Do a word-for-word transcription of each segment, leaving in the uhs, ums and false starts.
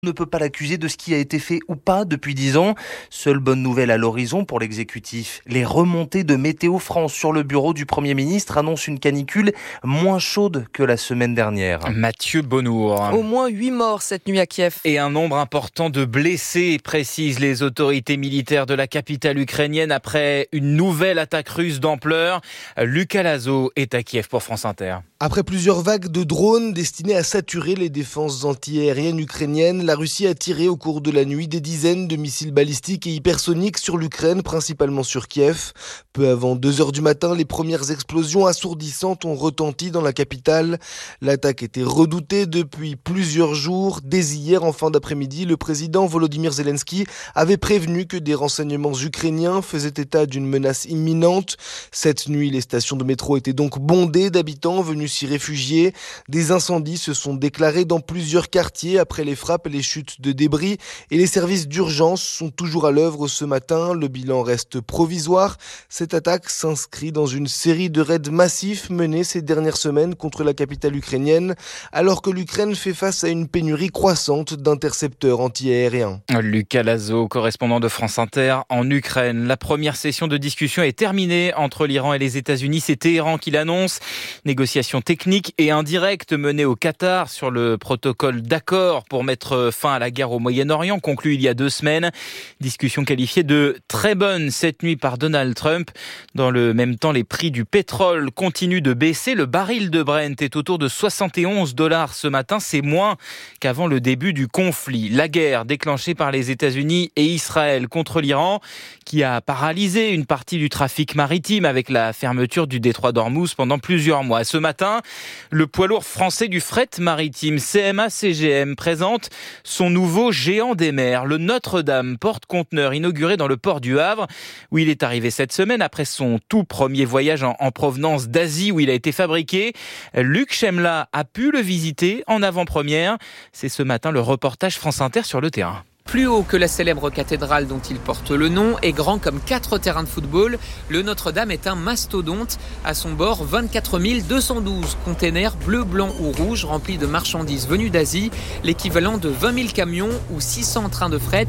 Ne peut pas l'accuser de ce qui a été fait ou pas depuis dix ans. Seule bonne nouvelle à l'horizon pour l'exécutif. Les remontées de Météo France sur le bureau du Premier ministre annoncent une canicule moins chaude que la semaine dernière. Mathieu Bonnour. Au moins huit morts cette nuit à Kiev. Et un nombre important de blessés, précisent les autorités militaires de la capitale ukrainienne après une nouvelle attaque russe d'ampleur. Lucas Lazo est à Kiev pour France Inter. Après plusieurs vagues de drones destinés à saturer les défenses antiaériennes ukrainiennes, la Russie a tiré au cours de la nuit des dizaines de missiles balistiques et hypersoniques sur l'Ukraine, principalement sur Kiev. Peu avant deux heures du matin, les premières explosions assourdissantes ont retenti dans la capitale. L'attaque était redoutée depuis plusieurs jours. Dès hier, en fin d'après-midi, le président Volodymyr Zelensky avait prévenu que des renseignements ukrainiens faisaient état d'une menace imminente. Cette nuit, les stations de métro étaient donc bondées d'habitants venus s'y réfugier. Des incendies se sont déclarés dans plusieurs quartiers après les frappes et les chutes de débris et les services d'urgence sont toujours à l'œuvre ce matin. Le bilan reste provisoire. Cette attaque s'inscrit dans une série de raids massifs menés ces dernières semaines contre la capitale ukrainienne, alors que l'Ukraine fait face à une pénurie croissante d'intercepteurs antiaériens. Lucas Lazo, correspondant de France Inter en Ukraine. La première session de discussion est terminée entre l'Iran et les États-Unis. C'est Téhéran qui l'annonce. Négociations techniques et indirectes menées au Qatar sur le protocole d'accord pour mettre fin à la guerre au Moyen-Orient, conclu il y a deux semaines. Discussion qualifiée de très bonne cette nuit par Donald Trump. Dans le même temps, les prix du pétrole continuent de baisser. Le baril de Brent est autour de soixante et onze dollars ce matin. C'est moins qu'avant le début du conflit. La guerre déclenchée par les États-Unis et Israël contre l'Iran, qui a paralysé une partie du trafic maritime avec la fermeture du détroit d'Ormuz pendant plusieurs mois. Ce matin, le poids lourd français du fret maritime C M A C G M présente son nouveau géant des mers, le Notre-Dame porte-conteneur inauguré dans le port du Havre, où il est arrivé cette semaine après son tout premier voyage en, en provenance d'Asie où il a été fabriqué. Luc Chemla a pu le visiter en avant-première. C'est ce matin le reportage France Inter sur le terrain. Plus haut que la célèbre cathédrale dont il porte le nom et grand comme quatre terrains de football, le Notre-Dame est un mastodonte. À son bord, vingt-quatre mille deux cent douze containers bleus, blancs ou rouges remplis de marchandises venues d'Asie, l'équivalent de vingt mille camions ou six cents trains de fret.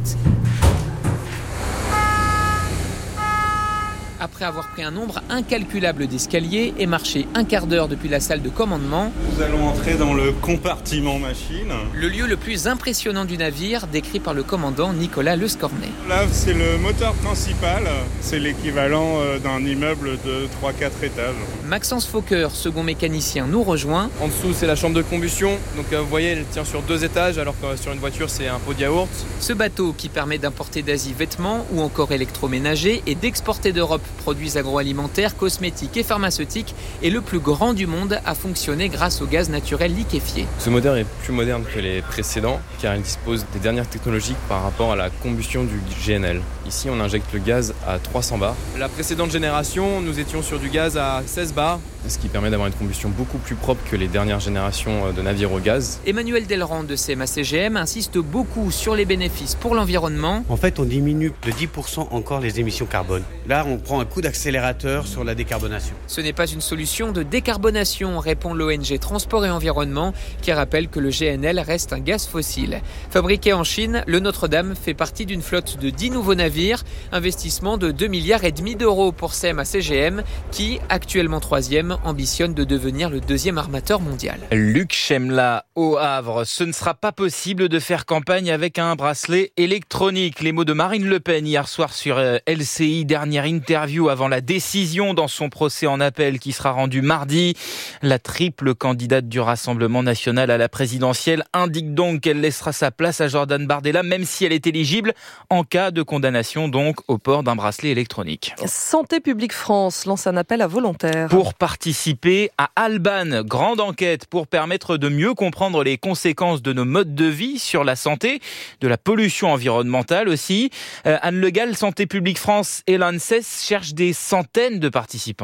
Après avoir pris un nombre incalculable d'escaliers et marché un quart d'heure depuis la salle de commandement, nous allons entrer dans le compartiment machine. Le lieu le plus impressionnant du navire, décrit par le commandant Nicolas Lescornet. Là, c'est le moteur principal. C'est l'équivalent d'un immeuble de trois à quatre étages. Maxence Fokker, second mécanicien, nous rejoint. En dessous, c'est la chambre de combustion. Donc, vous voyez, elle tient sur deux étages, alors que sur une voiture, c'est un pot de yaourt. Ce bateau qui permet d'importer d'Asie vêtements ou encore électroménagers et d'exporter d'Europe produits agroalimentaires, cosmétiques et pharmaceutiques est le plus grand du monde à fonctionner grâce au gaz naturel liquéfié. Ce moteur est plus moderne que les précédents car il dispose des dernières technologies par rapport à la combustion du G N L. Ici, on injecte le gaz à trois cents bars. La précédente génération, nous étions sur du gaz à seize bars, ce qui permet d'avoir une combustion beaucoup plus propre que les dernières générations de navires au gaz. Emmanuel Delrand de C M A C G M insiste beaucoup sur les bénéfices pour l'environnement. En fait, on diminue de dix pour cent encore les émissions carbone. Là, on prend un coup d'accélérateur sur la décarbonation. Ce n'est pas une solution de décarbonation, répond l'O N G Transport et Environnement, qui rappelle que le G N L reste un gaz fossile. Fabriqué en Chine, le Notre-Dame fait partie d'une flotte de dix nouveaux navires, investissement de deux milliards et demi d'euros pour C M A C G M, qui, actuellement troisième, ambitionne de devenir le deuxième armateur mondial. Luc Chemla au Havre. Ce ne sera pas possible de faire campagne avec un bracelet électronique. Les mots de Marine Le Pen hier soir sur L C I, dernière interview avant la décision dans son procès en appel qui sera rendu mardi. La triple candidate du Rassemblement national à la présidentielle indique donc qu'elle laissera sa place à Jordan Bardella, même si elle est éligible en cas de condamnation donc au port d'un bracelet électronique. Santé publique France lance un appel à volontaires. Pour participer à Alban, grande enquête pour permettre de mieux comprendre les conséquences de nos modes de vie sur la santé, de la pollution environnementale aussi. Euh, Anne Le Gall, Santé publique France et l'ANSES cherchent des centaines de participants.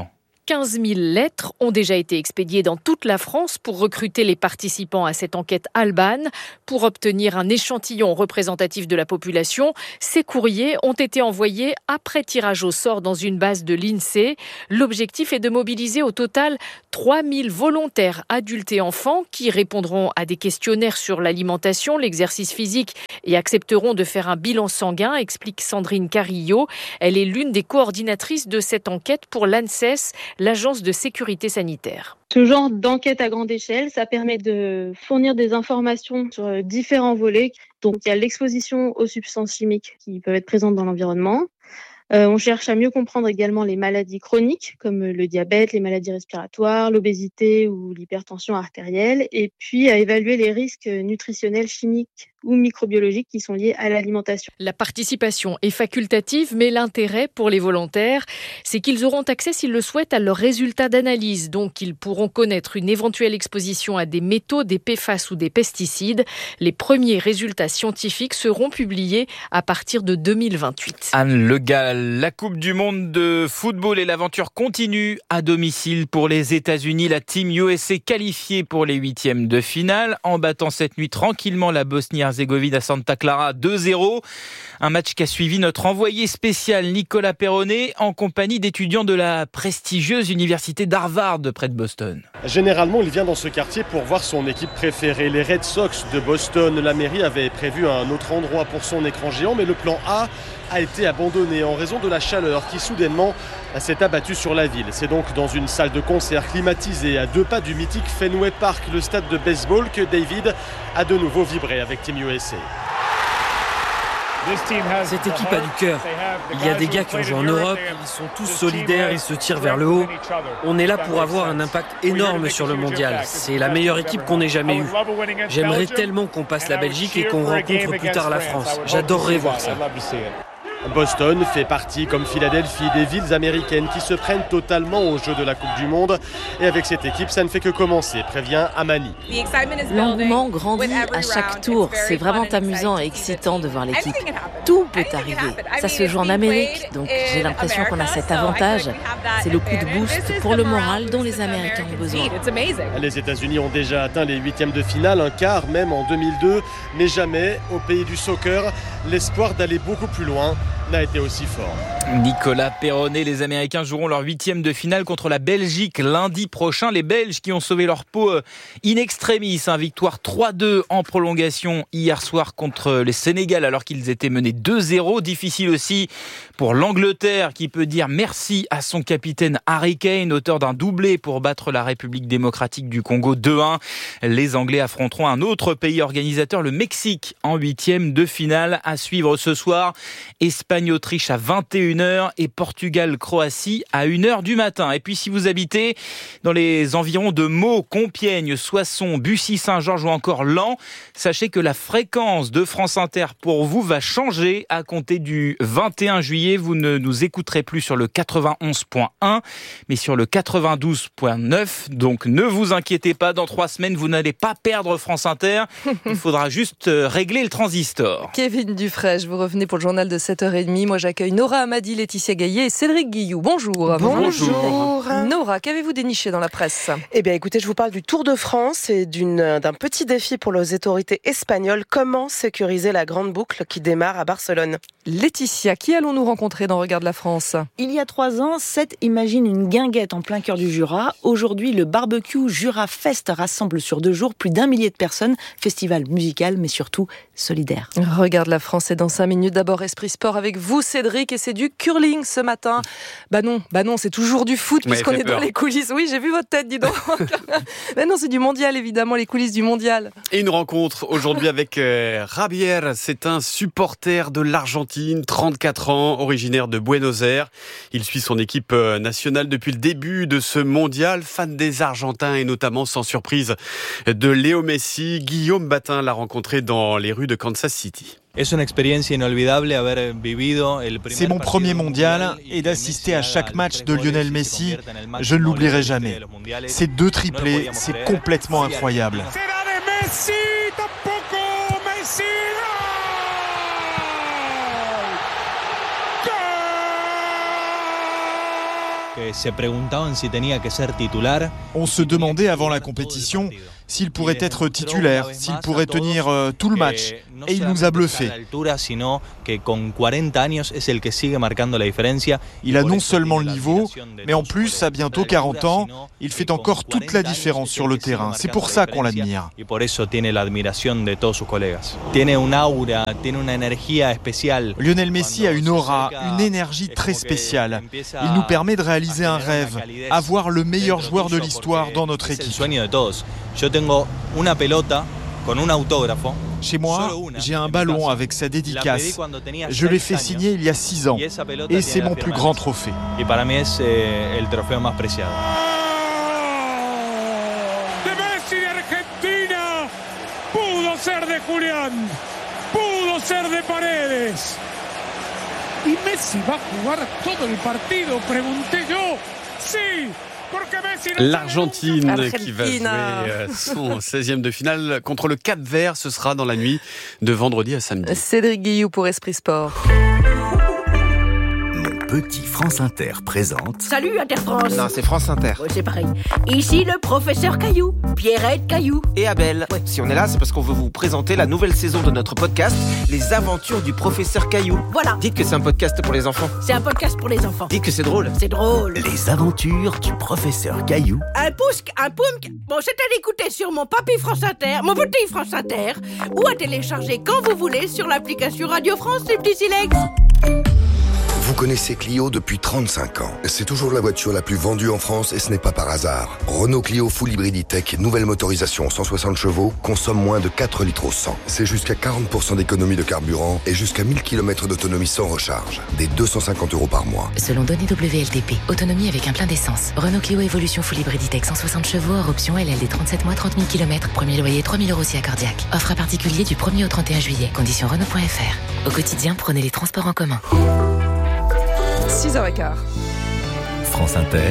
quinze mille lettres ont déjà été expédiées dans toute la France pour recruter les participants à cette enquête Alban. Pour obtenir un échantillon représentatif de la population, ces courriers ont été envoyés après tirage au sort dans une base de l'INSEE. L'objectif est de mobiliser au total trois mille volontaires adultes et enfants qui répondront à des questionnaires sur l'alimentation, l'exercice physique et accepteront de faire un bilan sanguin, explique Sandrine Carillo. Elle est l'une des coordinatrices de cette enquête pour l'ANSES, l'Agence de sécurité sanitaire. Ce genre d'enquête à grande échelle, ça permet de fournir des informations sur différents volets. Donc, il y a l'exposition aux substances chimiques qui peuvent être présentes dans l'environnement. Euh, on cherche à mieux comprendre également les maladies chroniques comme le diabète, les maladies respiratoires, l'obésité ou l'hypertension artérielle, et puis à évaluer les risques nutritionnels, chimiques ou microbiologiques qui sont liés à l'alimentation. La participation est facultative, mais l'intérêt pour les volontaires, c'est qu'ils auront accès, s'ils le souhaitent, à leurs résultats d'analyse. Donc, ils pourront connaître une éventuelle exposition à des métaux, des P F A S ou des pesticides. Les premiers résultats scientifiques seront publiés à partir de deux mille vingt-huit. Anne Le Gall, la Coupe du Monde de football et l'aventure continue à domicile pour les États-Unis. La Team U S A qualifiée pour les huitièmes de finale en battant cette nuit tranquillement la Bosnie-Herzégovine à Santa Clara deux zéro. Un match qu'a suivi notre envoyé spécial Nicolas Perronnet en compagnie d'étudiants de la prestigieuse université d'Harvard près de Boston. Généralement, il vient dans ce quartier pour voir son équipe préférée, les Red Sox de Boston. La mairie avait prévu un autre endroit pour son écran géant, mais le plan A a été abandonné en raison de la chaleur qui soudainement s'est abattue sur la ville. C'est donc dans une salle de concert climatisée à deux pas du mythique Fenway Park, le stade de baseball, que David a de nouveau vibré avec Team U S A. Cette équipe a du cœur. Il y a des gars qui ont joué en Europe, ils sont tous solidaires, ils se tirent vers le haut. On est là pour avoir un impact énorme sur le mondial. C'est la meilleure équipe qu'on ait jamais eue. J'aimerais tellement qu'on passe la Belgique et qu'on rencontre plus tard la France. J'adorerais voir ça. Boston fait partie, comme Philadelphie, des villes américaines qui se prennent totalement au jeu de la Coupe du Monde. Et avec cette équipe, ça ne fait que commencer, prévient Amani. L'engouement grandit à chaque tour. C'est vraiment amusant et excitant de voir l'équipe. Tout peut arriver. Ça se joue en Amérique, donc j'ai l'impression qu'on a cet avantage. C'est le coup de boost pour le moral dont les Américains ont besoin. Les États-Unis ont déjà atteint les huitièmes de finale, un quart même en deux mille deux, mais jamais, au pays du soccer, l'espoir d'aller beaucoup plus loin n'a été aussi fort. Nicolas Perronnet, les Américains joueront leur huitième de finale contre la Belgique lundi prochain. Les Belges qui ont sauvé leur peau in extremis, hein, victoire trois deux en prolongation hier soir contre les Sénégal alors qu'ils étaient menés deux zéro. Difficile aussi pour l'Angleterre qui peut dire merci à son capitaine Harry Kane, auteur d'un doublé pour battre la République démocratique du Congo deux un. Les Anglais affronteront un autre pays organisateur, le Mexique, en huitième de finale. À suivre ce soir, Espagne-Autriche à vingt et une heures et Portugal-Croatie à une heure du matin. Et puis si vous habitez dans les environs de Meaux, Compiègne, Soissons, Bussy-Saint-Georges ou encore Laon, sachez que la fréquence de France Inter pour vous va changer à compter du vingt et un juillet. Vous ne nous écouterez plus sur le quatre-vingt-onze point un, mais sur le quatre-vingt-douze point neuf. Donc ne vous inquiétez pas, dans trois semaines, vous n'allez pas perdre France Inter. Il faudra juste régler le transistor. Kevin Dufresne, vous revenez pour le journal de sept heures trente. Moi, j'accueille Nora Amadi, Laetitia Gaillet et Cédric Guillou. Bonjour. Bonjour. Nora, qu'avez-vous déniché dans la presse ? Eh bien, écoutez, je vous parle du Tour de France et d'une, d'un petit défi pour les autorités espagnoles. Comment sécuriser la grande boucle qui démarre à Barcelone ? Laetitia, qui allons-nous rencontrer dans Regarde la France ? Il y a trois ans, Seth imagine une guinguette en plein cœur du Jura. Aujourd'hui, le barbecue Jura Fest rassemble sur deux jours plus d'un millier de personnes. Festival musical, mais surtout solidaire. Regarde la France, c'est dans cinq minutes. D'abord, Esprit Sport avec vous, Cédric, et c'est du curling ce matin. Bah non, bah non, c'est toujours du foot puisqu'on est peur. Dans les coulisses. Oui, j'ai vu votre tête, dis donc. Mais non, c'est du mondial, évidemment, les coulisses du mondial. Et une rencontre aujourd'hui avec euh, Javier. C'est un supporter de l'Argentine, trente-quatre ans, originaire de Buenos Aires. Il suit son équipe nationale depuis le début de ce mondial. Fan des Argentins et notamment, sans surprise, de Léo Messi. Guillaume Batin l'a rencontré dans les rues de Kansas City. C'est mon premier mondial et d'assister à chaque match de Lionel Messi, je ne l'oublierai jamais. Ces deux triplés, c'est complètement incroyable. On se demandait avant la compétition s'il pourrait être titulaire, s'il pourrait tenir euh, tout le match. Et il nous a bluffé. Il a non seulement le niveau, mais en plus, à bientôt quarante ans, il fait encore toute la différence sur le terrain. C'est pour ça qu'on l'admire. Lionel Messi a une aura, une énergie très spéciale. Il nous permet de réaliser un rêve, avoir le meilleur joueur de l'histoire dans notre équipe. Chez moi, j'ai un ballon avec sa dédicace. Je l'ai fait signer il y a six ans. Et c'est mon plus grand trophée. De Messi de Argentina, pudo ser de Julián, pudo ser de Paredes. Y Messi va a jugar todo el partido, pregunté yo. Sí. L'Argentine qui va jouer son seizième de finale contre le Cap-Vert, ce sera dans la nuit de vendredi à samedi. Cédric Guillou pour Esprit Sport. Petit France Inter présente... Salut Inter France. Non, c'est France Inter. Ouais, c'est pareil. Ici le professeur Caillou, Pierrette Caillou. Et Abel. Ouais. Si on est là, c'est parce qu'on veut vous présenter la nouvelle saison de notre podcast, Les Aventures du professeur Caillou. Voilà. Dites que c'est un podcast pour les enfants. C'est un podcast pour les enfants. Dites que c'est drôle. C'est drôle. Les Aventures du professeur Caillou. Un pousque, un poumque. Bon, c'est à l'écouter sur mon papy France Inter, mon petit France Inter, ou à télécharger quand vous voulez sur l'application Radio France, les petits silex. Vous connaissez Clio depuis trente-cinq ans. C'est toujours la voiture la plus vendue en France et ce n'est pas par hasard. Renault Clio Full Hybrid E-Tech, nouvelle motorisation cent soixante chevaux, consomme moins de quatre litres au cent. C'est jusqu'à quarante pour cent d'économie de carburant et jusqu'à mille kilomètres d'autonomie sans recharge. Des deux cent cinquante euros par mois. Selon données W L T P, autonomie avec un plein d'essence. Renault Clio Evolution Full Hybrid E-Tech cent soixante chevaux, hors option L L D trente-sept mois, trente mille kilomètres. Premier loyer trois mille euros si accordiaque. Offre à particulier du premier au trente et un juillet. Conditions Renault point F R. Au quotidien, prenez les transports en commun. six heures quinze. France Inter,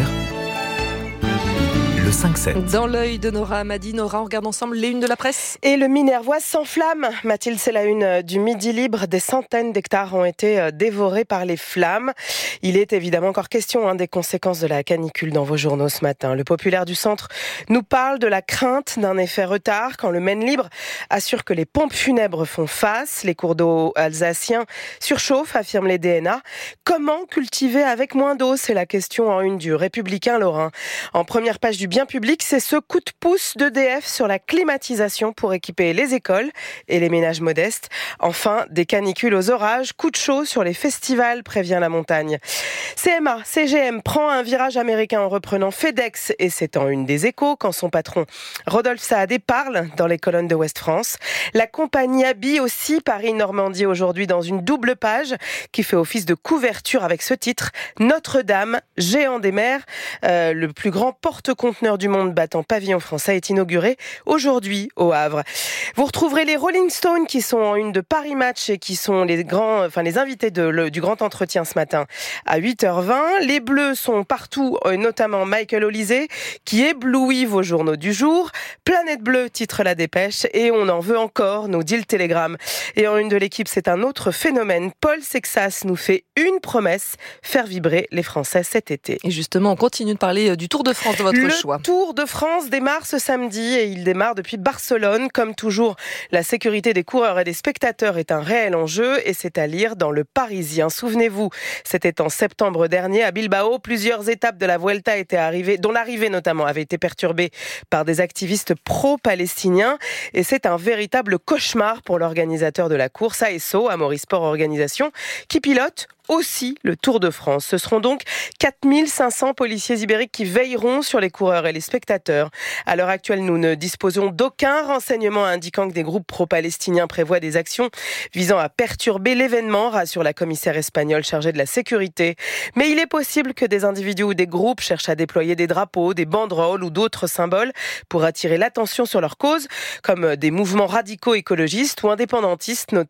le cinq sept. Dans l'œil de Nora Amadi. Nora, on regarde ensemble les unes de la presse. Et le Minervois s'enflamme. Mathilde, c'est la une du Midi Libre. Des centaines d'hectares ont été dévorés par les flammes. Il est évidemment encore question hein, des conséquences de la canicule dans vos journaux ce matin. Le Populaire du Centre nous parle de la crainte d'un effet retard quand le Maine Libre assure que les pompes funèbres font face. Les cours d'eau alsaciens surchauffent, affirment les D N A. Comment cultiver avec moins d'eau? C'est la question en une du Républicain Lorrain. En première page du Bien public, c'est ce coup de pouce d'E D F sur la climatisation pour équiper les écoles et les ménages modestes. Enfin, des canicules aux orages, coup de chaud sur les festivals, prévient La Montagne. C M A, C G M prend un virage américain en reprenant FedEx et c'est en une des Échos quand son patron Rodolphe Saadé parle dans les colonnes de Ouest France. La compagnie habille aussi Paris-Normandie aujourd'hui dans une double page qui fait office de couverture avec ce titre « Notre-Dame, géant des mers euh, ». Le plus grand porte-conteneur du monde battant pavillon français est inauguré aujourd'hui au Havre. Vous retrouverez les Rolling Stones qui sont en une de Paris Match et qui sont les grands, enfin les invités de, le, du grand entretien ce matin à huit heures vingt. Les Bleus sont partout, notamment Michael Olysée qui éblouit vos journaux du jour. Planète Bleue titre la dépêche et on en veut encore, nous dit le Télégramme. Et en une de l'équipe, c'est un autre phénomène. Paul Sexas nous fait une promesse, faire vibrer les Français cet été. Et justement, on continue de parler du Tour de France de votre le choix. Le Tour de France démarre ce samedi et il démarre depuis Barcelone. Comme toujours, la sécurité des coureurs et des spectateurs est un réel enjeu et c'est à lire dans Le Parisien. Souvenez-vous, c'était en septembre dernier à Bilbao. Plusieurs étapes de la Vuelta étaient arrivées, dont l'arrivée notamment avait été perturbée par des activistes pro-palestiniens et c'est un véritable cauchemar pour l'organisateur de la course, A S O, Amaury Sport Organisation, qui pilote aussi le Tour de France. Ce seront donc quatre mille cinq cents policiers ibériques qui veilleront sur les coureurs et les spectateurs. À l'heure actuelle, nous ne disposons d'aucun renseignement indiquant que des groupes pro-palestiniens prévoient des actions visant à perturber l'événement, rassure la commissaire espagnole chargée de la sécurité. Mais il est possible que des individus ou des groupes cherchent à déployer des drapeaux, des banderoles ou d'autres symboles pour attirer l'attention sur leur cause, comme des mouvements radicaux écologistes ou indépendantistes, notamment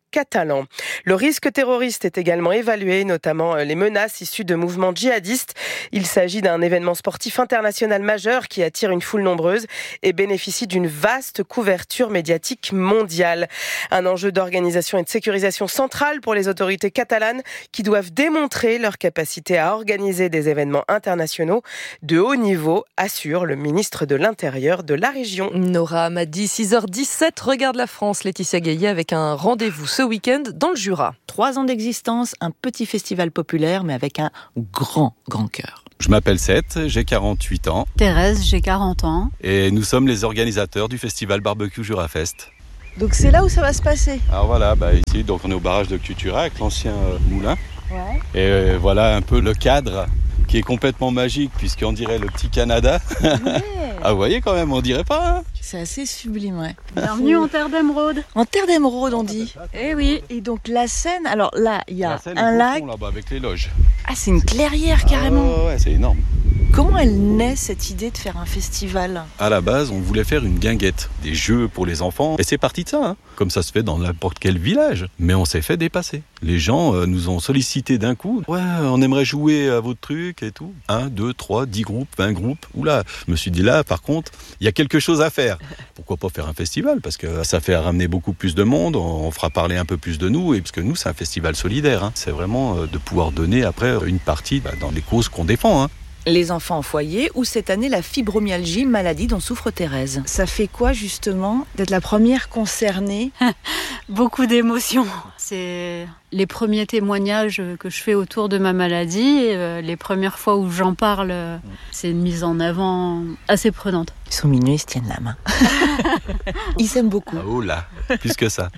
catalan. Le risque terroriste est également évalué, notamment les menaces issues de mouvements djihadistes. Il s'agit d'un événement sportif international majeur qui attire une foule nombreuse et bénéficie d'une vaste couverture médiatique mondiale. Un enjeu d'organisation et de sécurisation centrale pour les autorités catalanes qui doivent démontrer leur capacité à organiser des événements internationaux de haut niveau, assure le ministre de l'Intérieur de la région. Nora Hamadi, six heures dix-sept, regarde la France, Laetitia Gaillet avec un rendez-vous ce week-end dans le Jura. Trois ans d'existence, un petit festival populaire, mais avec un grand, grand cœur. Je m'appelle Seth, j'ai quarante-huit ans. Thérèse, j'ai quarante ans. Et nous sommes les organisateurs du festival Barbecue Jura Fest. Donc c'est là où ça va se passer. Alors voilà, bah ici donc on est au barrage de Cultura avec l'ancien euh, moulin. Ouais. Et euh, voilà un peu le cadre qui est complètement magique puisqu'on dirait le petit Canada. Ouais. Ah vous voyez quand même, on dirait pas hein. C'est assez sublime, ouais. Bienvenue en terre d'émeraude. En terre d'émeraude, on dit. Eh oui. Et donc la Seine, alors là, il y a Seine, un lac. Fond, là-bas, avec les loges. Ah, c'est une clairière carrément. Ah, ouais, c'est énorme. Comment elle naît cette idée de faire un festival ? À la base, on voulait faire une guinguette, des jeux pour les enfants. Et c'est parti de ça, hein. Comme ça se fait dans n'importe quel village. Mais on s'est fait dépasser. Les gens euh, nous ont sollicité d'un coup. Ouais, on aimerait jouer à votre truc et tout. Un, deux, trois, dix groupes, vingt groupes. Oula, je me suis dit là, par contre, il y a quelque chose à faire. Pourquoi pas faire un festival ? Parce que ça fait ramener beaucoup plus de monde. On fera parler un peu plus de nous. Et parce que nous, c'est un festival solidaire. Hein. C'est vraiment euh, de pouvoir donner après une partie bah, dans les causes qu'on défend. Hein. Les enfants en foyer ou cette année la fibromyalgie, maladie dont souffre Thérèse. Ça fait quoi justement d'être la première concernée ? Beaucoup d'émotions. C'est les premiers témoignages que je fais autour de ma maladie, et les premières fois où j'en parle, c'est une mise en avant assez prenante. Ils sont mignons, ils se tiennent la main. Ils s'aiment beaucoup. Oh là, plus que ça.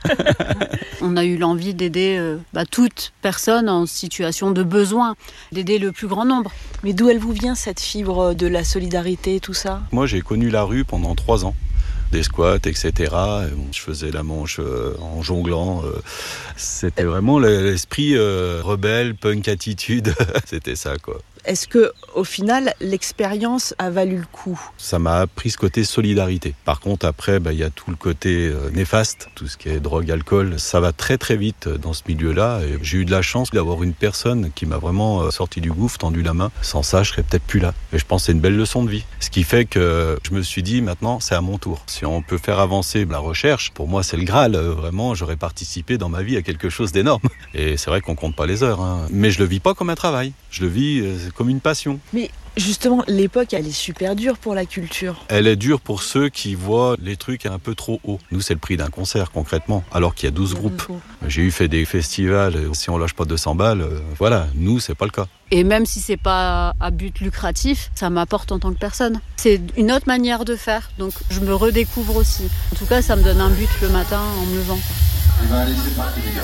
On a eu l'envie d'aider euh, bah, toute personne en situation de besoin, d'aider le plus grand nombre. Mais d'où elle vous vient cette fibre de la solidarité et tout ça ? Moi, j'ai connu la rue pendant trois ans. Des squats, et cetera. Je faisais la manche euh, en jonglant. Euh, c'était vraiment l'esprit euh, rebelle, punk attitude. C'était ça, quoi. Est-ce que, au final, l'expérience a valu le coup ? Ça m'a appris ce côté solidarité. Par contre, après, bah, y a tout le côté euh, néfaste, tout ce qui est drogue, alcool. Ça va très très vite dans ce milieu-là. Et j'ai eu de la chance d'avoir une personne qui m'a vraiment euh, sorti du gouffre, tendu la main. Sans ça, je serais peut-être plus là. Et je pense que c'est une belle leçon de vie. Ce qui fait que je me suis dit, maintenant, c'est à mon tour. Si on peut faire avancer la recherche, pour moi, c'est le Graal. Euh, vraiment, j'aurais participé dans ma vie à quelque chose d'énorme. Et c'est vrai qu'on compte pas les heures. Hein. Mais je le vis pas comme un travail. Je le vis euh, comme une passion. Mais justement, l'époque, elle est super dure pour la culture. Elle est dure pour ceux qui voient les trucs un peu trop hauts. Nous, c'est le prix d'un concert, concrètement, alors qu'il y a douze groupes. J'ai eu fait des festivals, si on lâche pas deux cents balles, euh, voilà, nous, c'est pas le cas. Et même si c'est pas à but lucratif, ça m'apporte en tant que personne. C'est une autre manière de faire, donc je me redécouvre aussi. En tout cas, ça me donne un but le matin en me levant. Eh ben, allez, c'est parti, les gars.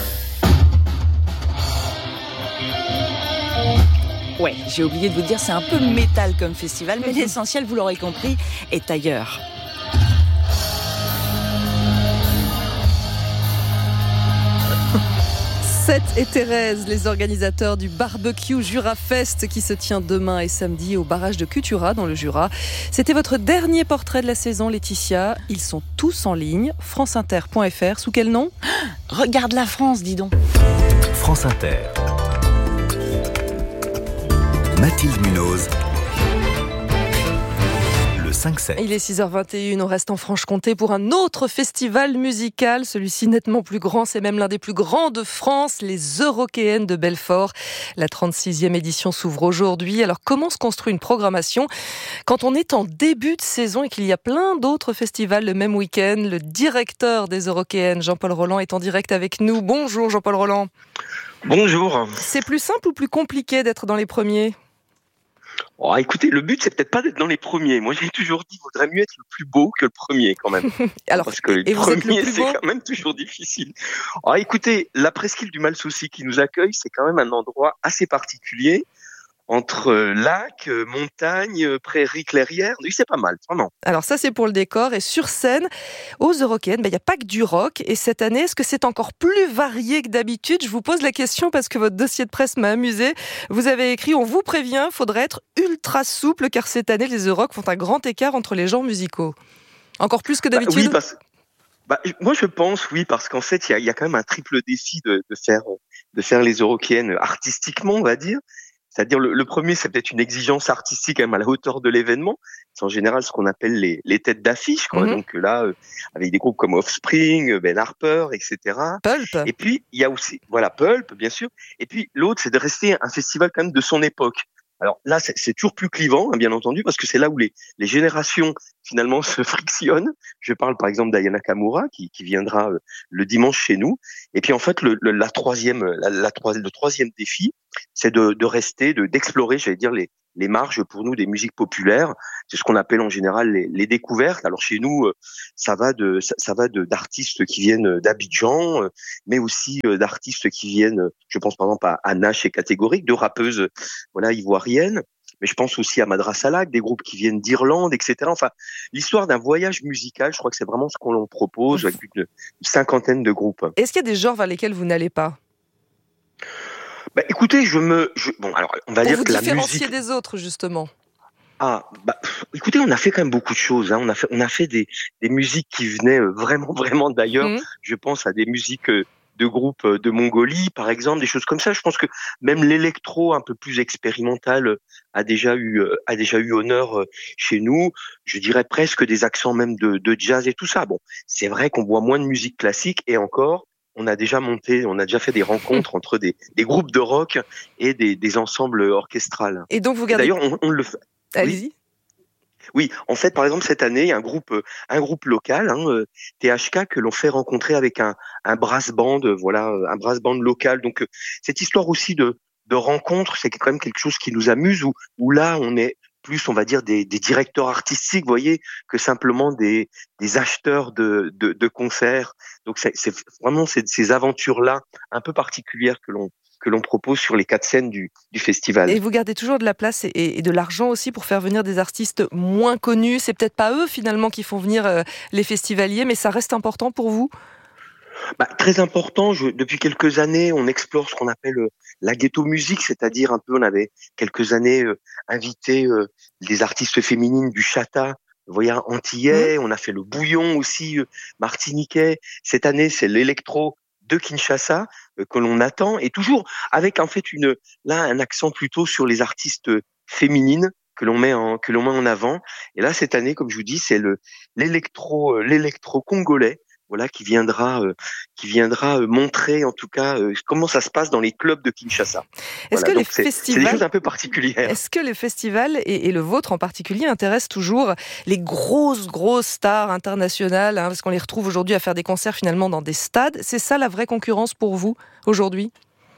Ouais, j'ai oublié de vous dire, c'est un peu métal comme festival, mais l'essentiel, vous l'aurez compris, est ailleurs. Seth et Thérèse, les organisateurs du Barbecue Jura Fest qui se tient demain et samedi au barrage de Cultura dans le Jura. C'était votre dernier portrait de la saison, Laetitia. Ils sont tous en ligne, franceinter point f r. Sous quel nom ? Regarde la France, dis donc. France Inter. Mathilde Munoz. Le cinq sept. Il est six heures vingt et une, on reste en Franche-Comté pour un autre festival musical, celui-ci nettement plus grand, c'est même l'un des plus grands de France, les Eurockéennes de Belfort. La trente-sixième édition s'ouvre aujourd'hui. Alors comment se construit une programmation quand on est en début de saison et qu'il y a plein d'autres festivals le même week-end ? Le directeur des Eurockéennes, Jean-Paul Roland, est en direct avec nous. Bonjour Jean-Paul Roland. Bonjour. C'est plus simple ou plus compliqué d'être dans les premiers ? Oh, écoutez, le but, c'est peut-être pas d'être dans les premiers. Moi, j'ai toujours dit, il vaudrait mieux être le plus beau que le premier, quand même. Alors, parce que les premiers, c'est quand même toujours difficile. Oh, écoutez, la presqu'île du Mal-Souci qui nous accueille, c'est quand même un endroit assez particulier. Entre lac, montagne, prairie, clairière, oui, c'est pas mal, vraiment. Alors ça, c'est pour le décor. Et sur scène, aux Eurockéennes, ben, il n'y a pas que du rock. Et cette année, est-ce que c'est encore plus varié que d'habitude ? Je vous pose la question parce que votre dossier de presse m'a amusé. Vous avez écrit « On vous prévient, faudrait être ultra souple car cette année, les Euroc font un grand écart entre les genres musicaux. » Encore plus que d'habitude ? Bah, oui, parce... Bah, moi, je pense, oui, parce qu'en fait, il y a, y a quand même un triple défi de, de faire, de faire les Eurockéennes artistiquement, on va dire. C'est-à-dire, le, le premier, c'est peut-être une exigence artistique quand même à la hauteur de l'événement. C'est en général ce qu'on appelle les, les têtes d'affiche, quoi. Mm-hmm. Donc là, euh, avec des groupes comme Offspring, Ben Harper, et cetera. Pulp. Et puis, il y a aussi, voilà, Pulp, bien sûr. Et puis, l'autre, c'est de rester un festival quand même de son époque. Alors là, c'est, c'est toujours plus clivant, hein, bien entendu, parce que c'est là où les, les générations finalement se frictionnent. Je parle par exemple d'Aya Nakamura qui, qui viendra euh, le dimanche chez nous. Et puis en fait, le, le, la troisième, la, la, le troisième défi, c'est de, de rester, de, d'explorer, j'allais dire les, les marges pour nous des musiques populaires. C'est ce qu'on appelle en général les, les découvertes. Alors chez nous, ça va de, ça, ça va de d'artistes qui viennent d'Abidjan, mais aussi d'artistes qui viennent, je pense par exemple à, à Nash et Catégorique, de rappeuses, voilà, ivoiriennes. Mais je pense aussi à Madras Alak, des groupes qui viennent d'Irlande, et cetera. Enfin, l'histoire d'un voyage musical, je crois que c'est vraiment ce qu'on l'on propose avec une, une cinquantaine de groupes. Est-ce qu'il y a des genres vers lesquels vous n'allez pas ? Bah, écoutez, je me, je, bon, alors, on va Pour dire vous que la différencier musique des autres, justement. Ah, bah, écoutez, on a fait quand même beaucoup de choses, hein. On a fait, on a fait des, des musiques qui venaient vraiment, vraiment d'ailleurs. Mmh. Je pense à des musiques de groupes de Mongolie, par exemple, des choses comme ça. Je pense que même l'électro un peu plus expérimental a déjà eu, a déjà eu honneur chez nous. Je dirais presque des accents même de, de jazz et tout ça. Bon, c'est vrai qu'on voit moins de musique classique et encore, on a déjà monté, on a déjà fait des rencontres entre des, des groupes de rock et des, des ensembles orchestrales. Et donc vous gardez... D'ailleurs, on, on le fait. Allez-y. Oui. Oui, en fait, par exemple, cette année, il y a un groupe, un groupe local, hein, T H K, que l'on fait rencontrer avec un, un brass band, voilà, un brass band local. Donc, cette histoire aussi de, de rencontre, c'est quand même quelque chose qui nous amuse, où, où là, on est plus, on va dire, des, des directeurs artistiques, vous voyez, que simplement des, des acheteurs de, de, de concerts. Donc, c'est, c'est vraiment ces, ces aventures-là un peu particulières que l'on que l'on propose sur les quatre scènes du, du festival. Et vous gardez toujours de la place et, et de l'argent aussi pour faire venir des artistes moins connus. C'est peut-être pas eux finalement qui font venir euh, les festivaliers, mais ça reste important pour vous ? Bah, très important. Je, depuis quelques années, on explore ce qu'on appelle euh, la ghetto musique, c'est-à-dire un peu, on avait quelques années euh, invité euh, des artistes féminines du Chata, vous voyez, antillais. Mmh. On a fait le bouillon aussi, euh, martiniquais. Cette année, c'est l'électro de Kinshasa euh, que l'on attend, et toujours avec en fait une là un accent plutôt sur les artistes féminines que l'on met en que l'on met en avant. Et là cette année, comme je vous dis, c'est le l'électro euh, l'électro congolais, voilà, qui viendra euh, qui viendra euh, montrer en tout cas euh, comment ça se passe dans les clubs de Kinshasa. Est-ce voilà, que donc les c'est, festivals, c'est des choses un peu particulières. Est-ce que les festivals et, et le vôtre en particulier intéressent toujours les grosses grosses stars internationales, hein, parce qu'on les retrouve aujourd'hui à faire des concerts finalement dans des stades. C'est ça la vraie concurrence pour vous aujourd'hui ?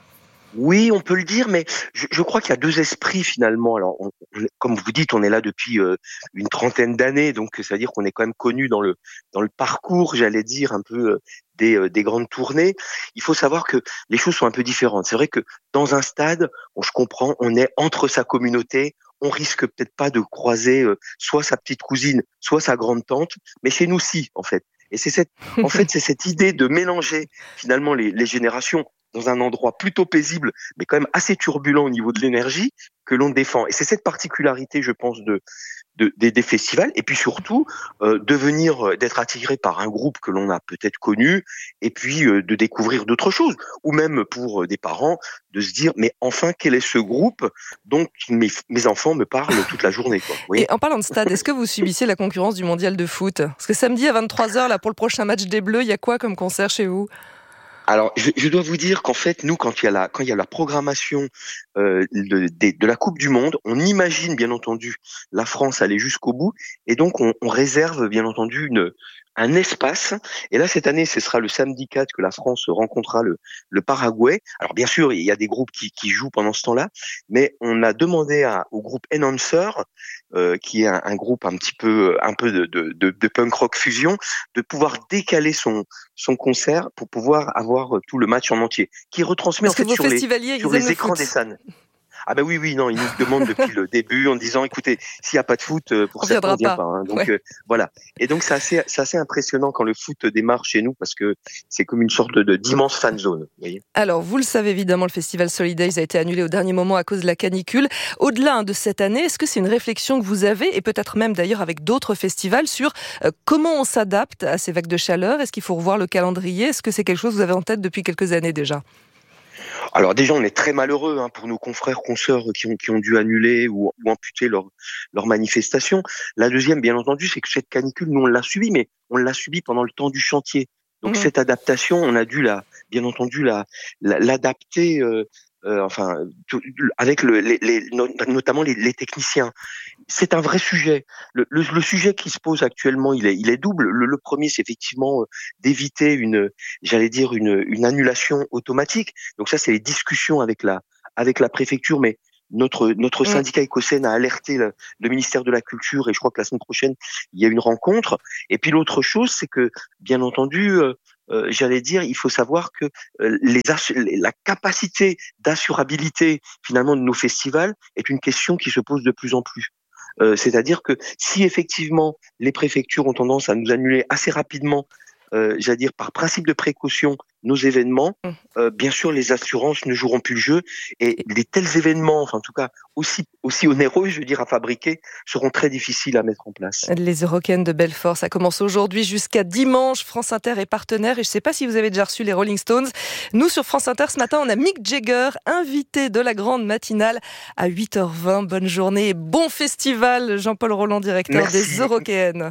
Oui, on peut le dire, mais je, je crois qu'il y a deux esprits finalement. Alors, on, on, comme vous dites, on est là depuis euh, une trentaine d'années, donc ça veut dire qu'on est quand même connu dans le dans le parcours, j'allais dire un peu euh, des euh, des grandes tournées. Il faut savoir que les choses sont un peu différentes. C'est vrai que dans un stade, bon, je comprends, on est entre sa communauté. On risque peut-être pas de croiser euh, soit sa petite cousine, soit sa grande tante, mais chez nous si, en fait. Et c'est cette, en fait, c'est cette idée de mélanger finalement les, les générations dans un endroit plutôt paisible, mais quand même assez turbulent au niveau de l'énergie, que l'on défend. Et c'est cette particularité, je pense, de, de des, des festivals. Et puis surtout, euh, de venir, d'être attiré par un groupe que l'on a peut-être connu, et puis euh, de découvrir d'autres choses. Ou même pour des parents, de se dire, mais enfin, quel est ce groupe dont mes, mes enfants me parlent toute la journée, quoi. Oui. Et en parlant de stade, est-ce que vous subissez la concurrence du mondial de foot ? Parce que samedi à vingt-trois heures, là, pour le prochain match des Bleus, il y a quoi comme concert chez vous ? Alors, je, je dois vous dire qu'en fait, nous, quand il y a la, quand il y a la programmation euh, de, de, de la Coupe du Monde, on imagine bien entendu la France aller jusqu'au bout, et donc on, on réserve bien entendu une, un espace. Et là, cette année, ce sera le samedi quatre que la France rencontrera le, le Paraguay. Alors, bien sûr, il y a des groupes qui, qui jouent pendant ce temps-là, mais on a demandé à, au groupe Enhancer, euh, qui est un, un groupe un petit peu, un peu de, de, de, de punk rock fusion, de pouvoir décaler son, son concert pour pouvoir avoir tout le match en entier, qui retransmet Parce en fait que vos sur les, festivaliers, sur ils aiment les le écrans foot. des salles. Ah ben oui, oui, non, ils nous demandent depuis le début en disant, écoutez, s'il n'y a pas de foot, pour ça, on ne vient pas. Hein. Donc ouais. euh, voilà. Et donc c'est assez, c'est assez impressionnant quand le foot démarre chez nous parce que c'est comme une sorte de d'immense fan zone. Vous voyez. Alors vous le savez évidemment, le festival Solidays a été annulé au dernier moment à cause de la canicule. Au-delà de cette année, est-ce que c'est une réflexion que vous avez, et peut-être même d'ailleurs avec d'autres festivals, sur euh, comment on s'adapte à ces vagues de chaleur? Est-ce qu'il faut revoir le calendrier? Est-ce que c'est quelque chose que vous avez en tête depuis quelques années déjà? Alors déjà, on est très malheureux hein, pour nos confrères, consoeurs qui ont, qui ont dû annuler ou, ou amputer leur, leur manifestation. La deuxième, bien entendu, c'est que cette canicule, nous on l'a subie, mais on l'a subie pendant le temps du chantier. Donc mmh. cette adaptation, on a dû la, bien entendu la, la l'adapter. Euh, Euh, enfin, tout, avec le, les, les, notamment les, les techniciens. C'est un vrai sujet. Le, le, le sujet qui se pose actuellement, il est, il est double. Le, le premier, c'est effectivement euh, d'éviter une, j'allais dire une, une annulation automatique. Donc ça, c'est les discussions avec la, avec la préfecture, mais notre notre mmh. syndicat Ecocène a alerté le, le ministère de la Culture et je crois que la semaine prochaine il y a une rencontre. Et puis l'autre chose, c'est que bien entendu, euh, euh, j'allais dire, il faut savoir que euh, les la capacité d'assurabilité finalement de nos festivals est une question qui se pose de plus en plus. Euh, c'est-à-dire que si effectivement les préfectures ont tendance à nous annuler assez rapidement, euh, j'allais dire par principe de précaution, nos événements, euh, bien sûr les assurances ne joueront plus le jeu et les tels événements, enfin en tout cas aussi aussi onéreux, je veux dire, à fabriquer, seront très difficiles à mettre en place. Les Eurocaines de Belfort, ça commence aujourd'hui jusqu'à dimanche. France Inter est partenaire et je ne sais pas si vous avez déjà reçu les Rolling Stones. Nous sur France Inter ce matin, on a Mick Jagger, invité de la grande matinale à huit heures vingt. Bonne journée et bon festival, Jean-Paul Roland, directeur Merci. Des Eurocaines.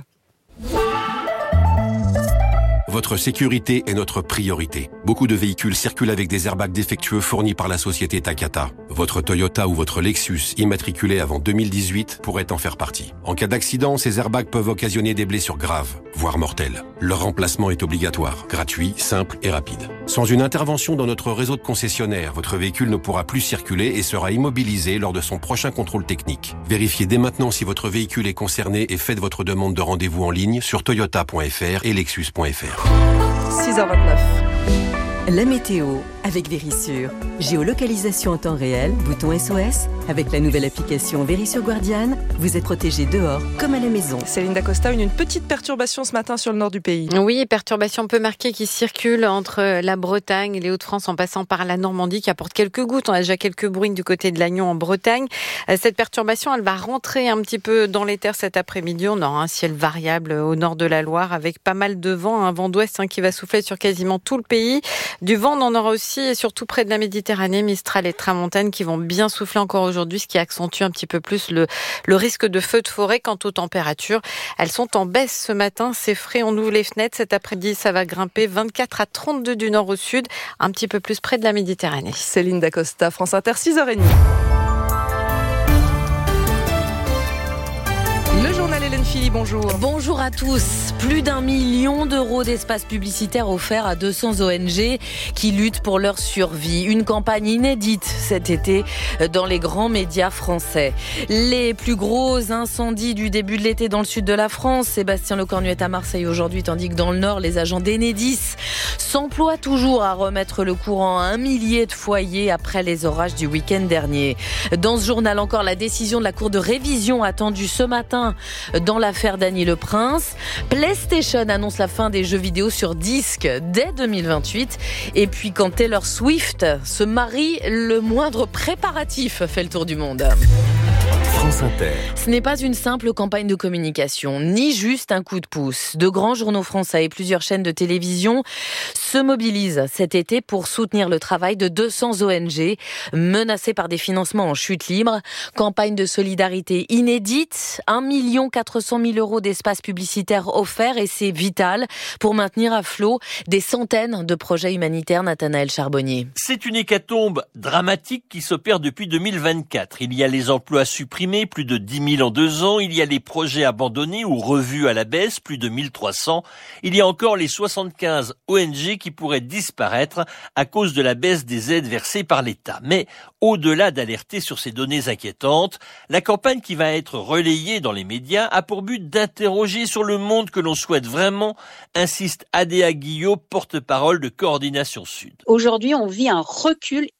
Votre sécurité est notre priorité. Beaucoup de véhicules circulent avec des airbags défectueux fournis par la société Takata. Votre Toyota ou votre Lexus, immatriculé avant deux mille dix-huit, pourrait en faire partie. En cas d'accident, ces airbags peuvent occasionner des blessures graves, voire mortelles. Leur remplacement est obligatoire, gratuit, simple et rapide. Sans une intervention dans notre réseau de concessionnaires, votre véhicule ne pourra plus circuler et sera immobilisé lors de son prochain contrôle technique. Vérifiez dès maintenant si votre véhicule est concerné et faites votre demande de rendez-vous en ligne sur toyota point f r et lexus point f r. six heures vingt-neuf. La météo avec Vérissure. Géolocalisation en temps réel, bouton S O S. Avec la nouvelle application Vérissure Guardian, vous êtes protégé dehors comme à la maison. Céline Dacosta, une, une petite perturbation ce matin sur le nord du pays. Oui, perturbation peu marquée qui circule entre la Bretagne et les Hauts-de-France en passant par la Normandie qui apporte quelques gouttes. On a déjà quelques bruines du côté de Lannion en Bretagne. Cette perturbation, elle va rentrer un petit peu dans les terres cet après-midi. On aura un ciel variable au nord de la Loire avec pas mal de vent, un vent d'ouest hein, qui va souffler sur quasiment tout le pays. Du vent, on en aura aussi et surtout près de la Méditerranée, Mistral et Tramontane qui vont bien souffler encore aujourd'hui, ce qui accentue un petit peu plus le, le risque de feux de forêt. Quant aux températures, elles sont en baisse ce matin. C'est frais, on ouvre les fenêtres. Cet après-midi, ça va grimper vingt-quatre à trente-deux du nord au sud, un petit peu plus près de la Méditerranée. Céline Dacosta, France Inter, six heures trente. Le journal Hélène Philly, bonjour. Bonjour à tous. Plus d'un million d'euros d'espace publicitaire offerts à deux cents O N G qui luttent pour leur survie. Une campagne inédite cet été dans les grands médias français. Les plus gros incendies du début de l'été dans le sud de la France. Sébastien Lecornu est à Marseille aujourd'hui, tandis que dans le nord, les agents d'Enedis s'emploient toujours à remettre le courant à un millier de foyers après les orages du week-end dernier. Dans ce journal encore, la décision de la Cour de révision attendue ce matin dans l'affaire Dany Le Prince. PlayStation annonce la fin des jeux vidéo sur disque dès deux mille vingt-huit. Et puis quand Taylor Swift se marie, le moindre préparatif fait le tour du monde. France Inter. Ce n'est pas une simple campagne de communication, ni juste un coup de pouce. De grands journaux français et plusieurs chaînes de télévision se mobilisent cet été pour soutenir le travail de deux cents O N G menacés par des financements en chute libre. Campagne de solidarité inédite, un million quatre cent mille euros d'espace publicitaire offerts et c'est vital pour maintenir à flot des centaines de projets humanitaires. Nathanaël Charbonnier. C'est une hécatombe dramatique qui s'opère depuis deux mille vingt-quatre. Il y a les emplois supprimés, plus de dix mille en deux ans. Il y a les projets abandonnés ou revus à la baisse, plus de mille trois cents. Il y a encore les soixante-quinze O N G qui pourraient disparaître à cause de la baisse des aides versées par l'État. Mais au-delà d'alerter sur ces données inquiétantes, la campagne qui va être relayée dans les médias a pour but d'interroger sur le monde que l'on souhaite vraiment, insiste Adéa Guillot, porte-parole de Coordination Sud. Aujourd'hui, on vit un recul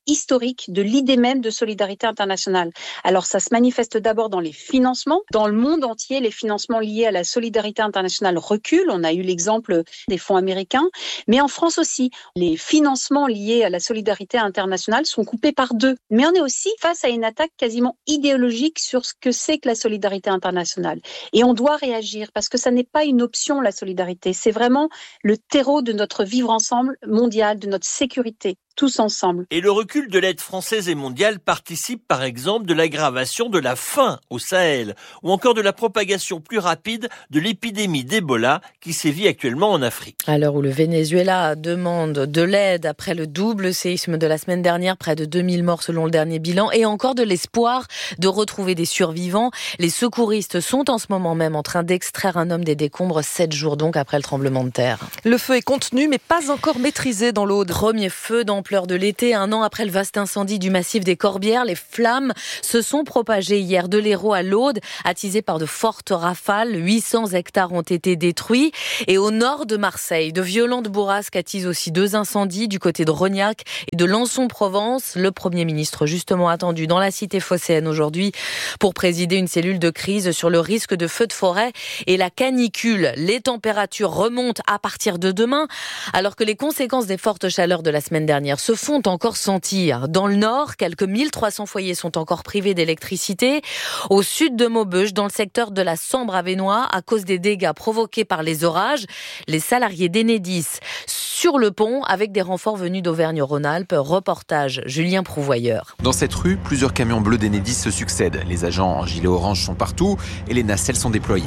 historique de l'idée même de solidarité internationale. Alors ça se manifeste d'abord dans les financements. Dans le monde entier, les financements liés à la solidarité internationale reculent. On a eu l'exemple des fonds américains. Mais en France aussi, les financements liés à la solidarité internationale sont coupés par deux. Mais on est aussi face à une attaque quasiment idéologique sur ce que c'est que la solidarité internationale. Et on doit réagir parce que ça n'est pas une option, la solidarité. C'est vraiment le terreau de notre vivre ensemble mondial, de notre sécurité. Tous ensemble. Et le recul de l'aide française et mondiale participe par exemple de l'aggravation de la faim au Sahel ou encore de la propagation plus rapide de l'épidémie d'Ebola qui sévit actuellement en Afrique. À l'heure où le Venezuela demande de l'aide après le double séisme de la semaine dernière, près de deux mille morts selon le dernier bilan, et encore de l'espoir de retrouver des survivants, les secouristes sont en ce moment même en train d'extraire un homme des décombres, sept jours donc après le tremblement de terre. Le feu est contenu mais pas encore maîtrisé dans l'Aude. Premier feu dans de l'été, un an après le vaste incendie du massif des Corbières, les flammes se sont propagées hier de l'Hérault à l'Aude, attisées par de fortes rafales. huit cents hectares ont été détruits. Et au nord de Marseille, de violentes bourrasques attisent aussi deux incendies du côté de Rognac et de Lançon-Provence. Le Premier ministre, justement attendu dans la cité phocéenne aujourd'hui pour présider une cellule de crise sur le risque de feux de forêt et la canicule. Les températures remontent à partir de demain, alors que les conséquences des fortes chaleurs de la semaine dernière se font encore sentir. Dans le nord, quelques mille trois cents foyers sont encore privés d'électricité. Au sud de Maubeuge, dans le secteur de la Sambre-Avesnois, à cause des dégâts provoqués par les orages, les salariés d'Enedis sur le pont avec des renforts venus d'Auvergne-Rhône-Alpes. Reportage Julien Prouvoyeur. Dans cette rue, plusieurs camions bleus d'Enedis se succèdent. Les agents en gilet orange sont partout et les nacelles sont déployées.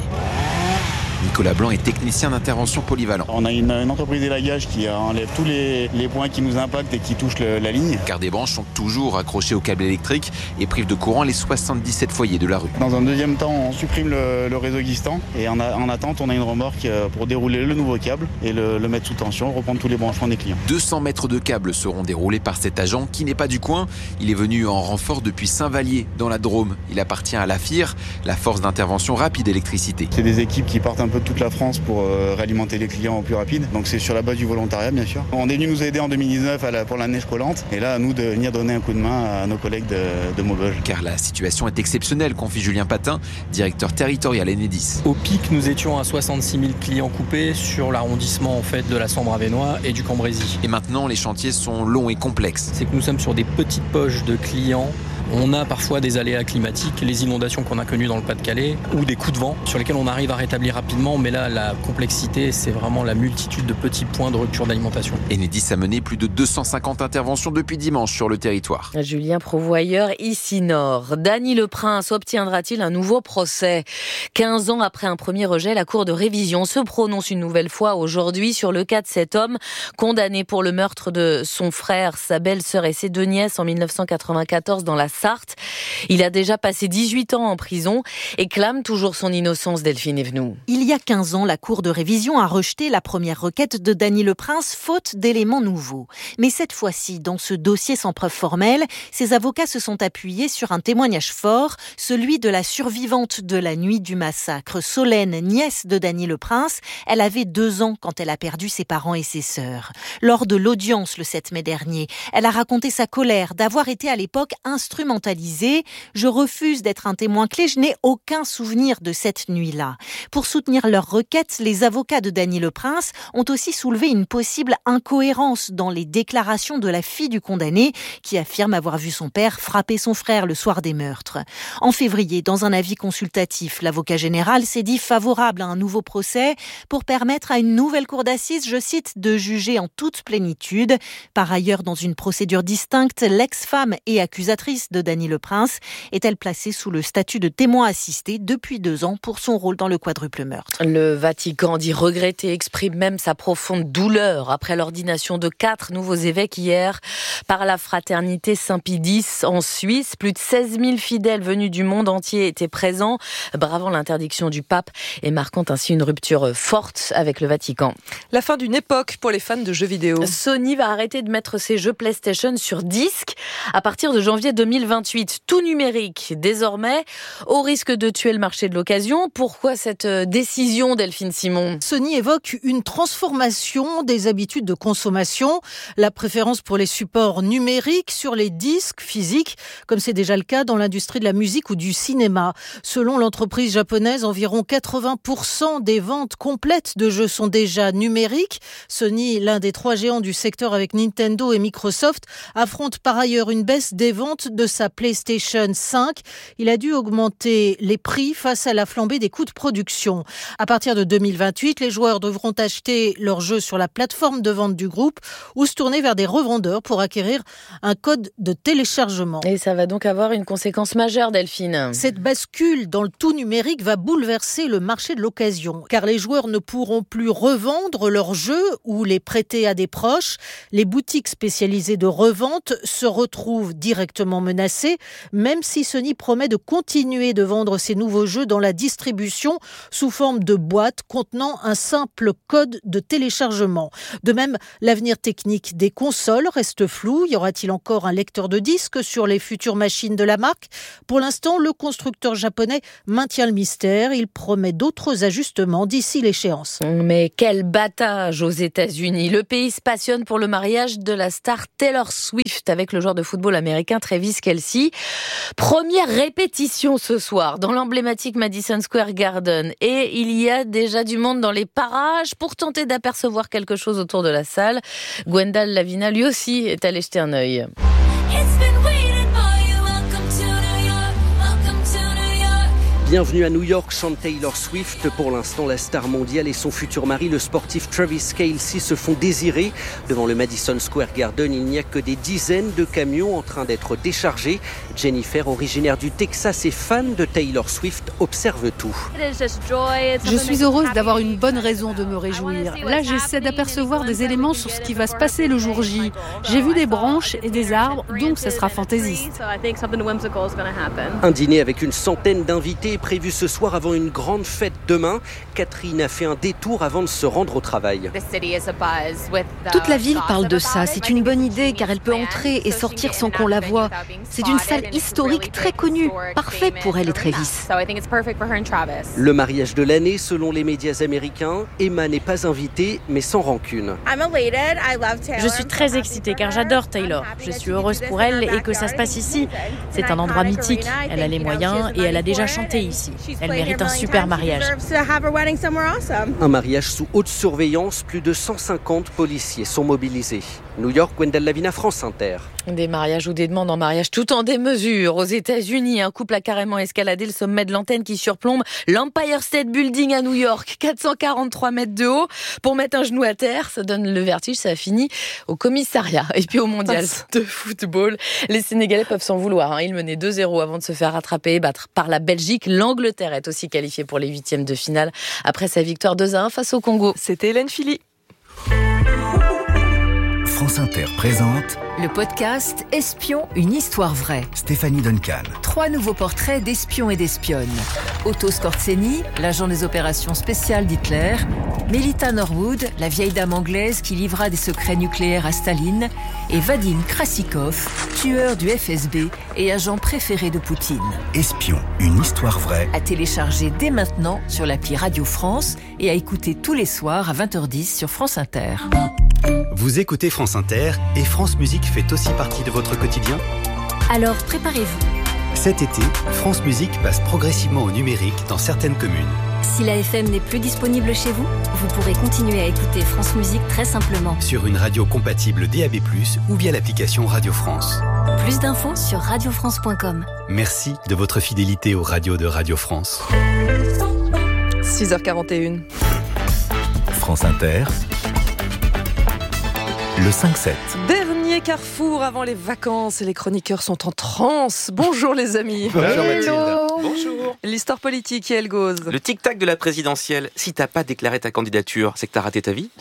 Nicolas Blanc est technicien d'intervention polyvalent. On a une, une entreprise d'élagage qui enlève tous les, les points qui nous impactent et qui touchent le, la ligne. Car des branches sont toujours accrochées au câble électrique et privent de courant les soixante-dix-sept foyers de la rue. Dans un deuxième temps, on supprime le, le réseau existant et en, a, en attente, on a une remorque pour dérouler le nouveau câble et le, le mettre sous tension, reprendre tous les branchements des clients. deux cents mètres de câbles seront déroulés par cet agent qui n'est pas du coin. Il est venu en renfort depuis Saint-Vallier, dans la Drôme. Il appartient à l'A F I R, la force d'intervention rapide électricité. C'est des équipes qui partent un peu de toute la France pour euh, réalimenter les clients au plus rapide. Donc c'est sur la base du volontariat, bien sûr. On est venu nous aider en deux mille dix-neuf à la, pour la neige collante. Et là, à nous de venir donner un coup de main à nos collègues de, de Maubeuge. Car la situation est exceptionnelle, confie Julien Patin, directeur territorial Enedis. Au pic, nous étions à soixante-six mille clients coupés sur l'arrondissement en fait de la Sambre-Avesnois et du Cambrésis. Et maintenant, les chantiers sont longs et complexes. C'est que nous sommes sur des petites poches de clients. On a parfois des aléas climatiques, les inondations qu'on a connues dans le Pas-de-Calais ou des coups de vent sur lesquels on arrive à rétablir rapidement. Mais là, la complexité, c'est vraiment la multitude de petits points de rupture d'alimentation. Enedis a mené plus de deux cent cinquante interventions depuis dimanche sur le territoire. Julien Prouvoyeur, ici Nord. Dany Le Prince obtiendra-t-il un nouveau procès ? quinze ans après un premier rejet, la Cour de révision se prononce une nouvelle fois aujourd'hui sur le cas de cet homme condamné pour le meurtre de son frère, sa belle-sœur et ses deux nièces en dix-neuf cent quatre-vingt-quatorze dans la Sarthe. Il a déjà passé dix-huit ans en prison et clame toujours son innocence, Delphine Evenou. Il y a quinze ans, la Cour de révision a rejeté la première requête de Dany Le Prince, faute d'éléments nouveaux. Mais cette fois-ci, dans ce dossier sans preuve formelle, ses avocats se sont appuyés sur un témoignage fort, celui de la survivante de la nuit du massacre, Solène, nièce de Dany Le Prince. Elle avait deux ans quand elle a perdu ses parents et ses sœurs. Lors de l'audience le sept mai dernier, elle a raconté sa colère d'avoir été à l'époque instrumentalisée. Je refuse d'être un témoin clé, je n'ai aucun souvenir de cette nuit-là. Pour soutenir leur requête, les avocats de Dany Le Prince ont aussi soulevé une possible incohérence dans les déclarations de la fille du condamné qui affirme avoir vu son père frapper son frère le soir des meurtres. En février, dans un avis consultatif, l'avocat général s'est dit favorable à un nouveau procès pour permettre à une nouvelle cour d'assises, je cite, de juger en toute plénitude. Par ailleurs, dans une procédure distincte, l'ex-femme et accusatrice de Dany Le Prince est-elle placée sous le statut de témoin assisté depuis deux ans pour son rôle dans le quadruple meurtre. Le Vatican dit regretter, exprime même sa profonde douleur après l'ordination de quatre nouveaux évêques hier par la fraternité Saint-Pie X en Suisse. Plus de seize mille fidèles venus du monde entier étaient présents, bravant l'interdiction du pape et marquant ainsi une rupture forte avec le Vatican. La fin d'une époque pour les fans de jeux vidéo. Sony va arrêter de mettre ses jeux PlayStation sur disque à partir de janvier deux mille mille vingt-huit, tout numérique désormais, au risque de tuer le marché de l'occasion. Pourquoi cette décision, Delphine Simon ? Sony évoque une transformation des habitudes de consommation, la préférence pour les supports numériques sur les disques physiques, comme c'est déjà le cas dans l'industrie de la musique ou du cinéma. Selon l'entreprise japonaise, environ quatre-vingts pour cent des ventes complètes de jeux sont déjà numériques. Sony, l'un des trois géants du secteur avec Nintendo et Microsoft, affronte par ailleurs une baisse des ventes de sa PlayStation cinq. Il a dû augmenter les prix face à la flambée des coûts de production. À partir de deux mille vingt-huit, les joueurs devront acheter leurs jeux sur la plateforme de vente du groupe ou se tourner vers des revendeurs pour acquérir un code de téléchargement. Et ça va donc avoir une conséquence majeure, Delphine. Cette bascule dans le tout numérique va bouleverser le marché de l'occasion, car les joueurs ne pourront plus revendre leurs jeux ou les prêter à des proches. Les boutiques spécialisées de revente se retrouvent directement menacées, même si Sony promet de continuer de vendre ses nouveaux jeux dans la distribution sous forme de boîtes contenant un simple code de téléchargement. De même, l'avenir technique des consoles reste flou. Y aura-t-il encore un lecteur de disques sur les futures machines de la marque ? Pour l'instant, le constructeur japonais maintient le mystère. Il promet d'autres ajustements d'ici l'échéance. Mais quel battage aux États-Unis. Le pays se passionne pour le mariage de la star Taylor Swift avec le joueur de football américain Travis Kelce. Première répétition ce soir dans l'emblématique Madison Square Garden. Et il y a déjà du monde dans les parages pour tenter d'apercevoir quelque chose autour de la salle. Gwendal Lavina, lui aussi, est allé jeter un œil. Bienvenue à New York, chante Taylor Swift. Pour l'instant, la star mondiale et son futur mari, le sportif Travis Kelce, se font désirer. Devant le Madison Square Garden, il n'y a que des dizaines de camions en train d'être déchargés. Jennifer, originaire du Texas et fan de Taylor Swift, observe tout. Je suis heureuse d'avoir une bonne raison de me réjouir. Là, j'essaie d'apercevoir des éléments sur ce qui va se passer le jour J. J'ai vu des branches et des arbres, donc ça sera fantaisiste. Un dîner avec une centaine d'invités prévu ce soir avant une grande fête demain. Catherine a fait un détour avant de se rendre au travail. Toute la ville parle de ça. C'est une bonne idée car elle peut entrer et sortir sans qu'on la voie. C'est une salle historique très connue, parfait pour elle et Travis. Le mariage de l'année selon les médias américains. Emma n'est pas invitée mais sans rancune. Je suis très excitée car j'adore Taylor. Je suis heureuse pour elle et que ça se passe ici. C'est un endroit mythique. Elle a les moyens et elle a déjà chanté ici. Elle mérite un super mariage. Un mariage sous haute surveillance, plus de cent cinquante policiers sont mobilisés. New York, Gwendal Lavina, France Inter. Des mariages ou des demandes en mariage tout en démesure. Aux États-Unis, un couple a carrément escaladé le sommet de l'antenne qui surplombe l'Empire State Building à New York. quatre cent quarante-trois mètres de haut. Pour mettre un genou à terre, ça donne le vertige, ça a fini au commissariat. Et puis au mondial de football, les Sénégalais peuvent s'en vouloir. Hein. Ils menaient deux zéro avant de se faire rattraper et battre par la Belgique. L'Angleterre est aussi qualifiée pour les huitièmes de finale après sa victoire deux à un face au Congo. C'était Hélène Philly. France Inter présente le podcast Espion, une histoire vraie. Stéphanie Duncan. Trois nouveaux portraits d'espions et d'espionnes. Otto Skorzeny, l'agent des opérations spéciales d'Hitler. Melita Norwood, la vieille dame anglaise qui livra des secrets nucléaires à Staline. Et Vadim Krasikov, tueur du F S B et agent préféré de Poutine. Espion, une histoire vraie. À télécharger dès maintenant sur l'appli Radio France et à écouter tous les soirs à vingt heures dix sur France Inter. Vous écoutez France Inter et France Musique fait aussi partie de votre quotidien ? Alors préparez-vous. Cet été, France Musique passe progressivement au numérique dans certaines communes. Si la F M n'est plus disponible chez vous, vous pourrez continuer à écouter France Musique très simplement. Sur une radio compatible D A B plus, ou via l'application Radio France. Plus d'infos sur radio france point com. Merci de votre fidélité aux radios de Radio France. six heures quarante et une. France Inter. Le cinq sept. Dernier carrefour avant les vacances et les chroniqueurs sont en transe. Bonjour les amis. Bonjour Mathilde. Bonjour. L'histoire politique, et elle goes. Le tic-tac de la présidentielle. Si t'as pas déclaré ta candidature, c'est que t'as raté ta vie.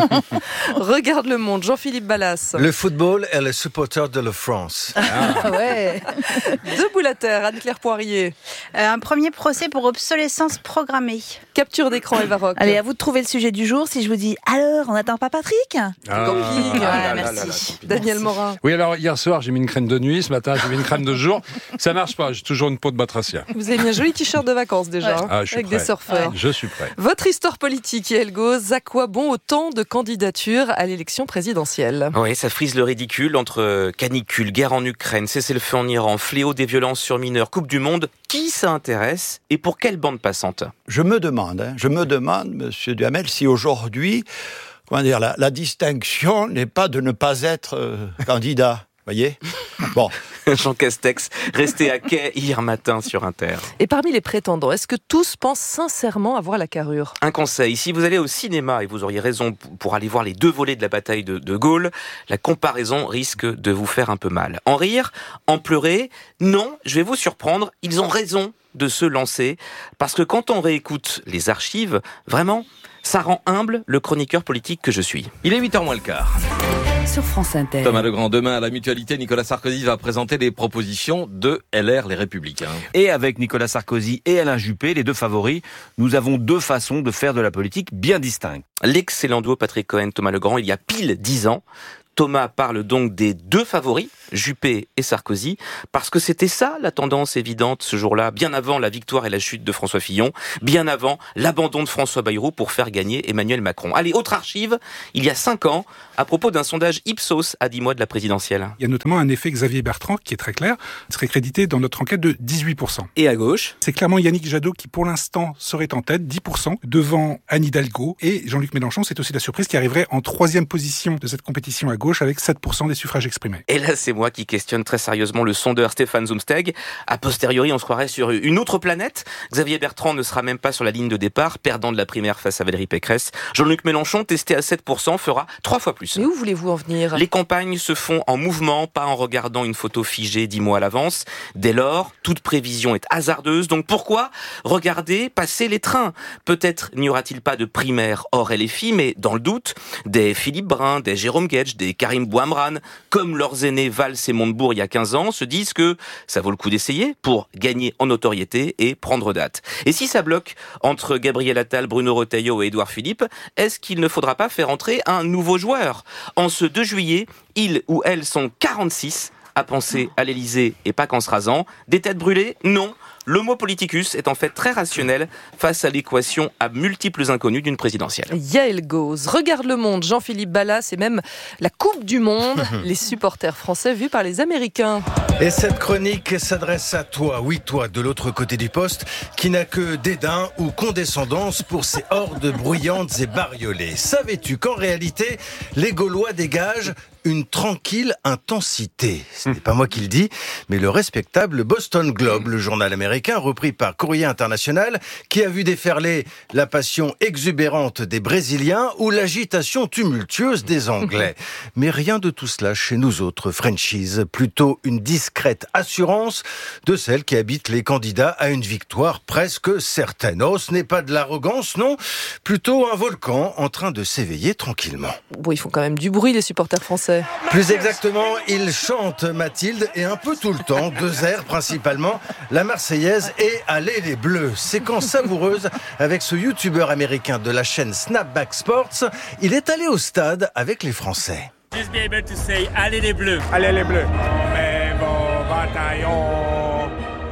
Regarde le monde, Jean-Philippe Ballas. Le football et les supporters de la France. Ah ouais. Debout la terre, Anne-Claire Poirier. Euh, un premier procès pour obsolescence programmée. Capture d'écran, Eva Rock. Allez, à vous de trouver le sujet du jour. Si je vous dis, alors, on n'attend pas Patrick ? Ah, camping. Ah, voilà, merci. Daniel Morin. Oui, alors hier soir, j'ai mis une crème de nuit. Ce matin, j'ai mis une crème de jour. Ça marche pas. J'ai toujours une peau de batracia. Vous avez mis un joli t-shirt de vacances déjà, ouais. ah, je suis avec prêt. des surfeurs. Je suis prêt. Votre histoire politique, et elle goes. À quoi bon autant de candidatures à l'élection présidentielle ? Oui, ça frise le ridicule entre canicule, guerre en Ukraine, cessez-le-feu en Iran, fléau des violences sur mineurs, Coupe du Monde. Qui ça intéresse et pour quelle bande passante ? Je me demande, hein, je me demande, Monsieur Duhamel, si aujourd'hui, comment dire, la, la distinction n'est pas de ne pas être euh, candidat. Voyez ? Bon. Jean Castex, resté à quai hier matin sur Inter. Et parmi les prétendants, est-ce que tous pensent sincèrement avoir la carrure ? Un conseil, si vous allez au cinéma, et vous auriez raison pour aller voir les deux volets de la bataille de De Gaulle, la comparaison risque de vous faire un peu mal. En rire, en pleurer, non, je vais vous surprendre, ils ont raison de se lancer, parce que quand on réécoute les archives, vraiment, ça rend humble le chroniqueur politique que je suis. Il est huit heures moins le quart. Sur France Inter. Thomas Legrand, demain à la Mutualité, Nicolas Sarkozy va présenter les propositions de L R, les Républicains. Et avec Nicolas Sarkozy et Alain Juppé, les deux favoris, nous avons deux façons de faire de la politique bien distinctes. L'excellent duo Patrick Cohen-Thomas Legrand, il y a pile dix ans, Thomas parle donc des deux favoris, Juppé et Sarkozy, parce que c'était ça la tendance évidente ce jour-là, bien avant la victoire et la chute de François Fillon, bien avant l'abandon de François Bayrou pour faire gagner Emmanuel Macron. Allez, autre archive, il y a cinq ans, à propos d'un sondage Ipsos à dix mois de la présidentielle. Il y a notamment un effet Xavier Bertrand qui est très clair, il serait crédité dans notre enquête de dix-huit pour cent. Et à gauche ? C'est clairement Yannick Jadot qui pour l'instant serait en tête, dix pour cent, devant Anne Hidalgo, et Jean-Luc Mélenchon, c'est aussi la surprise, qui arriverait en troisième position de cette compétition à gauche avec sept pour cent des suffrages exprimés. Et là, c'est moi qui questionne très sérieusement le sondeur Stéphane Zumsteg. A posteriori, on se croirait sur une autre planète. Xavier Bertrand ne sera même pas sur la ligne de départ, perdant de la primaire face à Valérie Pécresse. Jean-Luc Mélenchon, testé à sept pour cent, fera trois fois plus. Mais où voulez-vous en venir ? Les campagnes se font en mouvement, pas en regardant une photo figée dix mois à l'avance. Dès lors, toute prévision est hasardeuse. Donc pourquoi regarder passer les trains ? Peut-être n'y aura-t-il pas de primaire hors L F I, mais dans le doute, des Philippe Brun, des Jérôme Guedj, des Karim Bouamran, comme leurs aînés Valls et Montebourg il y a quinze ans, se disent que ça vaut le coup d'essayer pour gagner en notoriété et prendre date. Et si ça bloque entre Gabriel Attal, Bruno Retailleau et Édouard Philippe, est-ce qu'il ne faudra pas faire entrer un nouveau joueur ? En ce deux juillet, ils ou elles sont quarante-six à penser à l'Élysée et pas qu'en se rasant. Des têtes brûlées ? Non. L'homo politicus est en fait très rationnel face à l'équation à multiples inconnus d'une présidentielle. Yael Goz, regarde le monde, Jean-Philippe Ballas et même la Coupe du Monde, les supporters français vus par les Américains. Et cette chronique s'adresse à toi, oui toi, de l'autre côté du poste, qui n'a que dédain ou condescendance pour ces hordes bruyantes et bariolées. Savais-tu qu'en réalité, les Gaulois dégagent une tranquille intensité. Ce n'est pas moi qui le dis, mais le respectable Boston Globe, le journal américain repris par Courrier International, qui a vu déferler la passion exubérante des Brésiliens ou l'agitation tumultueuse des Anglais. Mais rien de tout cela chez nous autres Frenchies, plutôt une discrète assurance de celle qui habite les candidats à une victoire presque certaine. Oh, ce n'est pas de l'arrogance, non, plutôt un volcan en train de s'éveiller tranquillement. Bon, ils font quand même du bruit, les supporters français. Plus exactement, ils chantent Mathilde et un peu tout le temps, deux airs principalement, la Marseillaise et Allez les Bleus. Séquence savoureuse avec ce youtubeur américain de la chaîne Snapback Sports. Il est allé au stade avec les Français. Just be able to say Allez les Bleus. Allez les Bleus. Mais vos bataillons,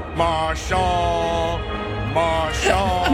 marchons, marchons,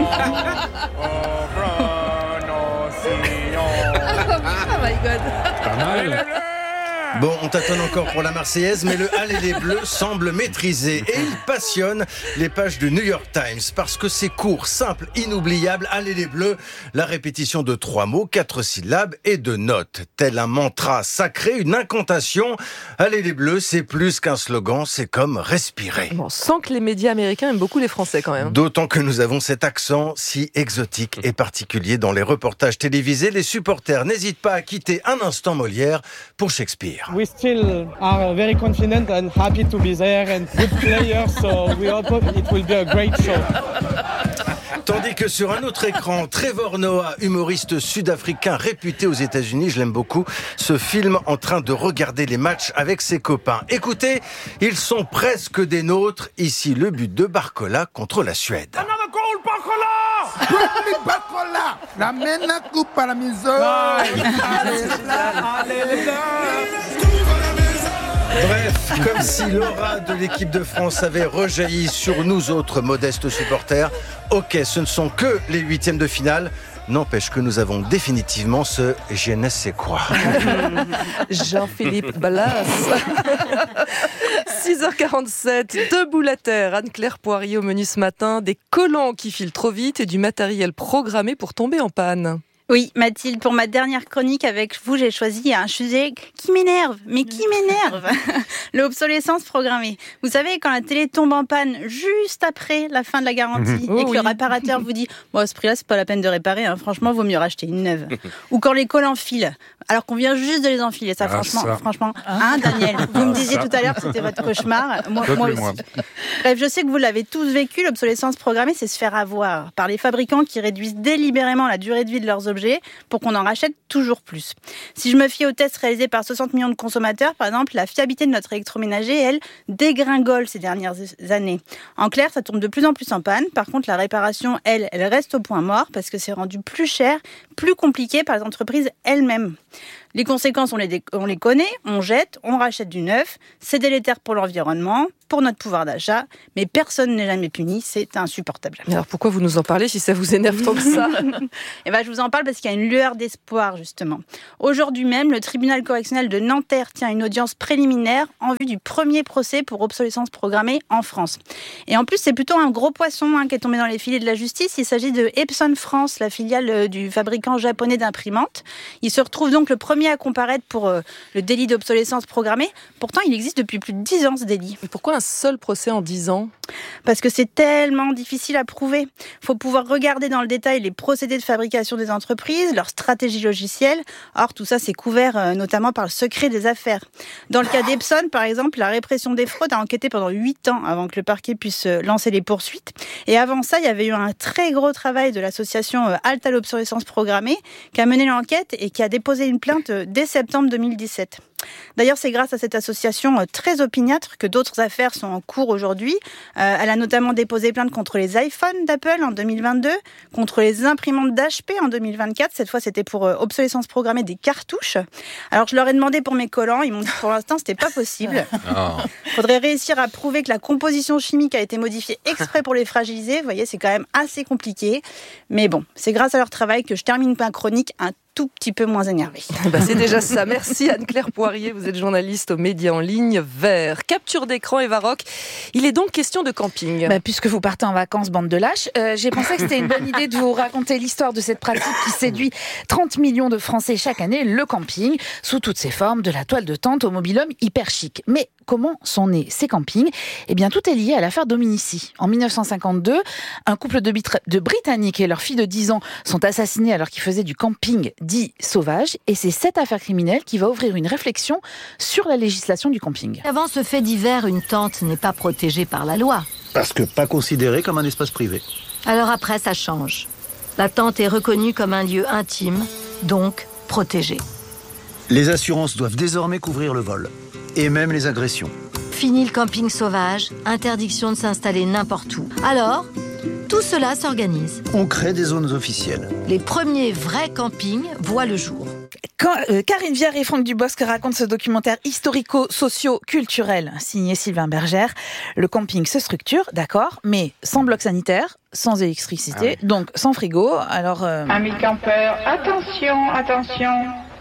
au prononciation. Oh my God. Pas mal. Bon, on tâtonne encore pour la Marseillaise, mais le Allez les Bleus semble maîtrisé et il passionne les pages du New York Times parce que c'est court, simple, inoubliable. Allez les Bleus, la répétition de trois mots, quatre syllabes et de notes. Tel un mantra sacré, une incantation. Allez les Bleus, c'est plus qu'un slogan, c'est comme respirer. Bon, sans que les médias américains aiment beaucoup les Français quand même. D'autant que nous avons cet accent si exotique et particulier dans les reportages télévisés. Les supporters n'hésitent pas à quitter un instant Molière pour Shakespeare. We still are very confident and happy to be there and good players, so we hope it will be a great show. Tandis que sur un autre écran, Trevor Noah, humoriste sud-africain réputé aux États-Unis, je l'aime beaucoup, se filme en train de regarder les matchs avec ses copains. Écoutez, ils sont presque des nôtres. Ici, le but de Barcola contre la Suède. Another goal, Barcola! Quickly, Barcola! La mena coupe à la maison! Bref, comme si l'aura de l'équipe de France avait rejailli sur nous autres modestes supporters. Ok, ce ne sont que les huitièmes de finale. N'empêche que nous avons définitivement ce je ne sais quoi. Jean-Philippe Ballas. six heures quarante-sept, debout la terre. Anne-Claire Poirier au menu ce matin. Des collants qui filent trop vite et du matériel programmé pour tomber en panne. Oui, Mathilde, pour ma dernière chronique avec vous, j'ai choisi un sujet qui m'énerve, mais qui m'énerve. L'obsolescence programmée. Vous savez, quand la télé tombe en panne juste après la fin de la garantie oh et que oui. le réparateur vous dit « Bon, à ce prix-là, c'est pas la peine de réparer, hein. Franchement, vaut mieux racheter une neuve. » Ou quand les collants filent, alors qu'on vient juste de les enfiler. Ça, ah, franchement, ça. franchement, hein, Daniel, vous ah, me disiez ça. tout à l'heure que c'était votre cauchemar. Moi, moi aussi. Moi. Bref, je sais que vous l'avez tous vécu. L'obsolescence programmée, c'est se faire avoir par les fabricants qui réduisent délibérément la durée de vie de leurs objets pour qu'on en rachète toujours plus. Si je me fie aux tests réalisés par soixante millions de consommateurs, par exemple, la fiabilité de notre électroménager, elle, dégringole ces dernières années. En clair, ça tourne de plus en plus en panne. Par contre, la réparation, elle, elle reste au point mort parce que c'est rendu plus cher, plus compliqué par les entreprises elles-mêmes. Les conséquences, on les, on les connaît, on jette, on rachète du neuf, c'est délétère pour l'environnement, pour notre pouvoir d'achat, mais personne n'est jamais puni, c'est insupportable. Alors pourquoi vous nous en parlez si ça vous énerve tant que ça? Eh ben, je vous en parle parce qu'il y a une lueur d'espoir, justement. Aujourd'hui même, le tribunal correctionnel de Nanterre tient une audience préliminaire en vue du premier procès pour obsolescence programmée en France. Et en plus, c'est plutôt un gros poisson hein, qui est tombé dans les filets de la justice. Il s'agit de Epson France, la filiale du fabricant japonais d'imprimantes. Il se retrouve donc le premier à comparaître pour euh, le délit d'obsolescence programmée. Pourtant, il existe depuis plus de dix ans, ce délit. Mais pourquoi un seul procès en dix ans? Parce que c'est tellement difficile à prouver. Il faut pouvoir regarder dans le détail les procédés de fabrication des entreprises, leur stratégie logicielle. Or, tout ça, c'est couvert euh, notamment par le secret des affaires. Dans le cas d'Epson, par exemple, la répression des fraudes a enquêté pendant huit ans avant que le parquet puisse euh, lancer les poursuites. Et avant ça, il y avait eu un très gros travail de l'association euh, Halte à l'obsolescence programmée qui a mené l'enquête et qui a déposé une plainte euh, dès septembre deux mille dix-sept. D'ailleurs, c'est grâce à cette association très opiniâtre que d'autres affaires sont en cours aujourd'hui. Euh, elle a notamment déposé plainte contre les iPhones d'Apple en deux mille vingt-deux, contre les imprimantes d'H P en deux mille vingt-quatre. Cette fois, c'était pour euh, obsolescence programmée des cartouches. Alors, je leur ai demandé pour mes collants. Ils m'ont dit que pour l'instant, c'était pas possible. Il faudrait réussir à prouver que la composition chimique a été modifiée exprès pour les fragiliser. Vous voyez, c'est quand même assez compliqué. Mais bon, c'est grâce à leur travail que je termine ma chronique un tout petit peu moins énervée. Bah c'est déjà ça. Merci Anne-Claire Poirier. Vous êtes journaliste aux médias en ligne Vert. Capture d'écran, Eva Rock. Il est donc question de camping. Bah, puisque vous partez en vacances, bande de lâches, euh, j'ai pensé que c'était une bonne idée de vous raconter l'histoire de cette pratique qui séduit trente millions de Français chaque année, le camping, sous toutes ses formes, de la toile de tente au mobil-home hyper chic. Mais comment sont nés ces campings? Eh bien, tout est lié à l'affaire Dominici. En mille neuf cent cinquante-deux, un couple de, Bitra- de Britanniques et leur fille de dix ans sont assassinés alors qu'ils faisaient du camping dit sauvage. Et c'est cette affaire criminelle qui va ouvrir une réflexion sur la législation du camping. Avant ce fait divers, une tente n'est pas protégée par la loi. Parce que pas considérée comme un espace privé. Alors après, ça change. La tente est reconnue comme un lieu intime, donc protégé. Les assurances doivent désormais couvrir le vol. Et même les agressions. Fini le camping sauvage, interdiction de s'installer n'importe où. Alors, tout cela s'organise. On crée des zones officielles. Les premiers vrais campings voient le jour. Quand, euh, Karine Viard et Franck Dubosc racontent ce documentaire historico-socio-culturel signé Sylvain Bergère. Le camping se structure, d'accord, mais sans bloc sanitaire, sans électricité, ah oui. donc sans frigo. Alors, euh... Amis campeurs, attention, attention.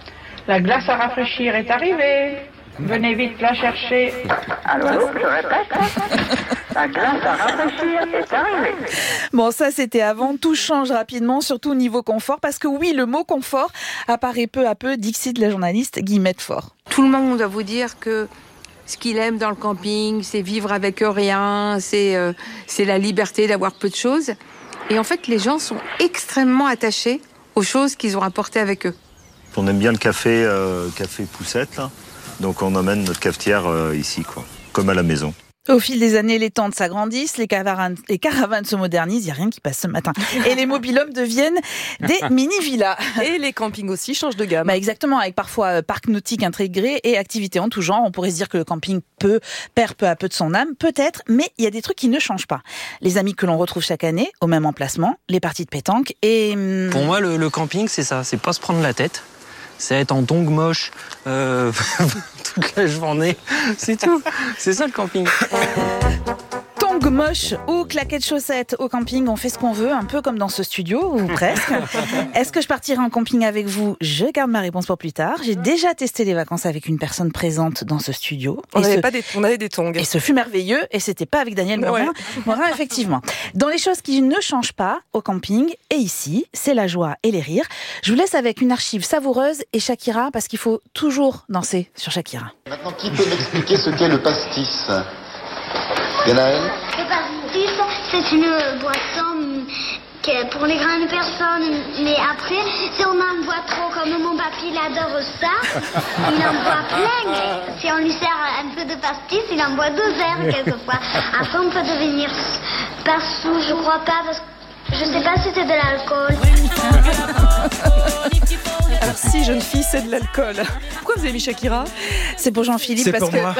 La glace à rafraîchir est arrivée. Venez vite la chercher. Allô, allô, je répète. La glace à rafraîchir est arrivée. Bon, ça c'était avant. Tout change rapidement, surtout au niveau confort. Parce que oui, le mot confort apparaît peu à peu, dixit la journaliste Guillemette Faure. Tout le monde doit vous dire que ce qu'il aime dans le camping, c'est vivre avec rien, c'est, euh, c'est la liberté d'avoir peu de choses. Et en fait, les gens sont extrêmement attachés aux choses qu'ils ont apportées avec eux. On aime bien le café, euh, café poussette, là. Donc on emmène notre cafetière euh, ici, quoi, comme à la maison. Au fil des années, les tentes s'agrandissent, les caravanes, les caravanes se modernisent, il n'y a rien qui passe ce matin. Et les mobil-homes deviennent des mini-villas. Et les campings aussi changent de gamme. Bah exactement, avec parfois parc nautique intégré et activités en tout genre. On pourrait se dire que le camping peut, perd peu à peu de son âme, peut-être, mais il y a des trucs qui ne changent pas. Les amis que l'on retrouve chaque année, au même emplacement, les parties de pétanque et... Pour moi, le, le camping, c'est ça, c'est pas se prendre la tête. C'est être en tongs moche euh, toute la journée, c'est tout. C'est ça le camping. Tongs moche ou claquettes chaussettes au camping, on fait ce qu'on veut, un peu comme dans ce studio, ou presque. Est-ce que je partirai en camping avec vous ? Je garde ma réponse pour plus tard. J'ai déjà testé les vacances avec une personne présente dans ce studio. On, avait, ce... pas des... on avait des tongs. Et ce fut merveilleux, et c'était pas avec Daniel Morin. Ouais. Morin, effectivement. Dans les choses qui ne changent pas au camping, et ici, c'est la joie et les rires. Je vous laisse avec une archive savoureuse et Shakira, parce qu'il faut toujours danser sur Shakira. Maintenant, qui peut m'expliquer ce qu'est le pastis ? Ganaël ? Le pastis, c'est une boisson pour les grandes personnes, mais après, si on en boit trop, comme mon papy, il adore ça, il en boit plein. Si on lui sert un peu de pastis, il en boit deux verres quelquefois. Après, on peut devenir pas sous, je crois pas, parce que je sais pas si c'est de l'alcool. Alors si, jeune fille, c'est de l'alcool. Pourquoi vous avez mis Shakira ? C'est pour Jean-Philippe. C'est parce pour que... moi.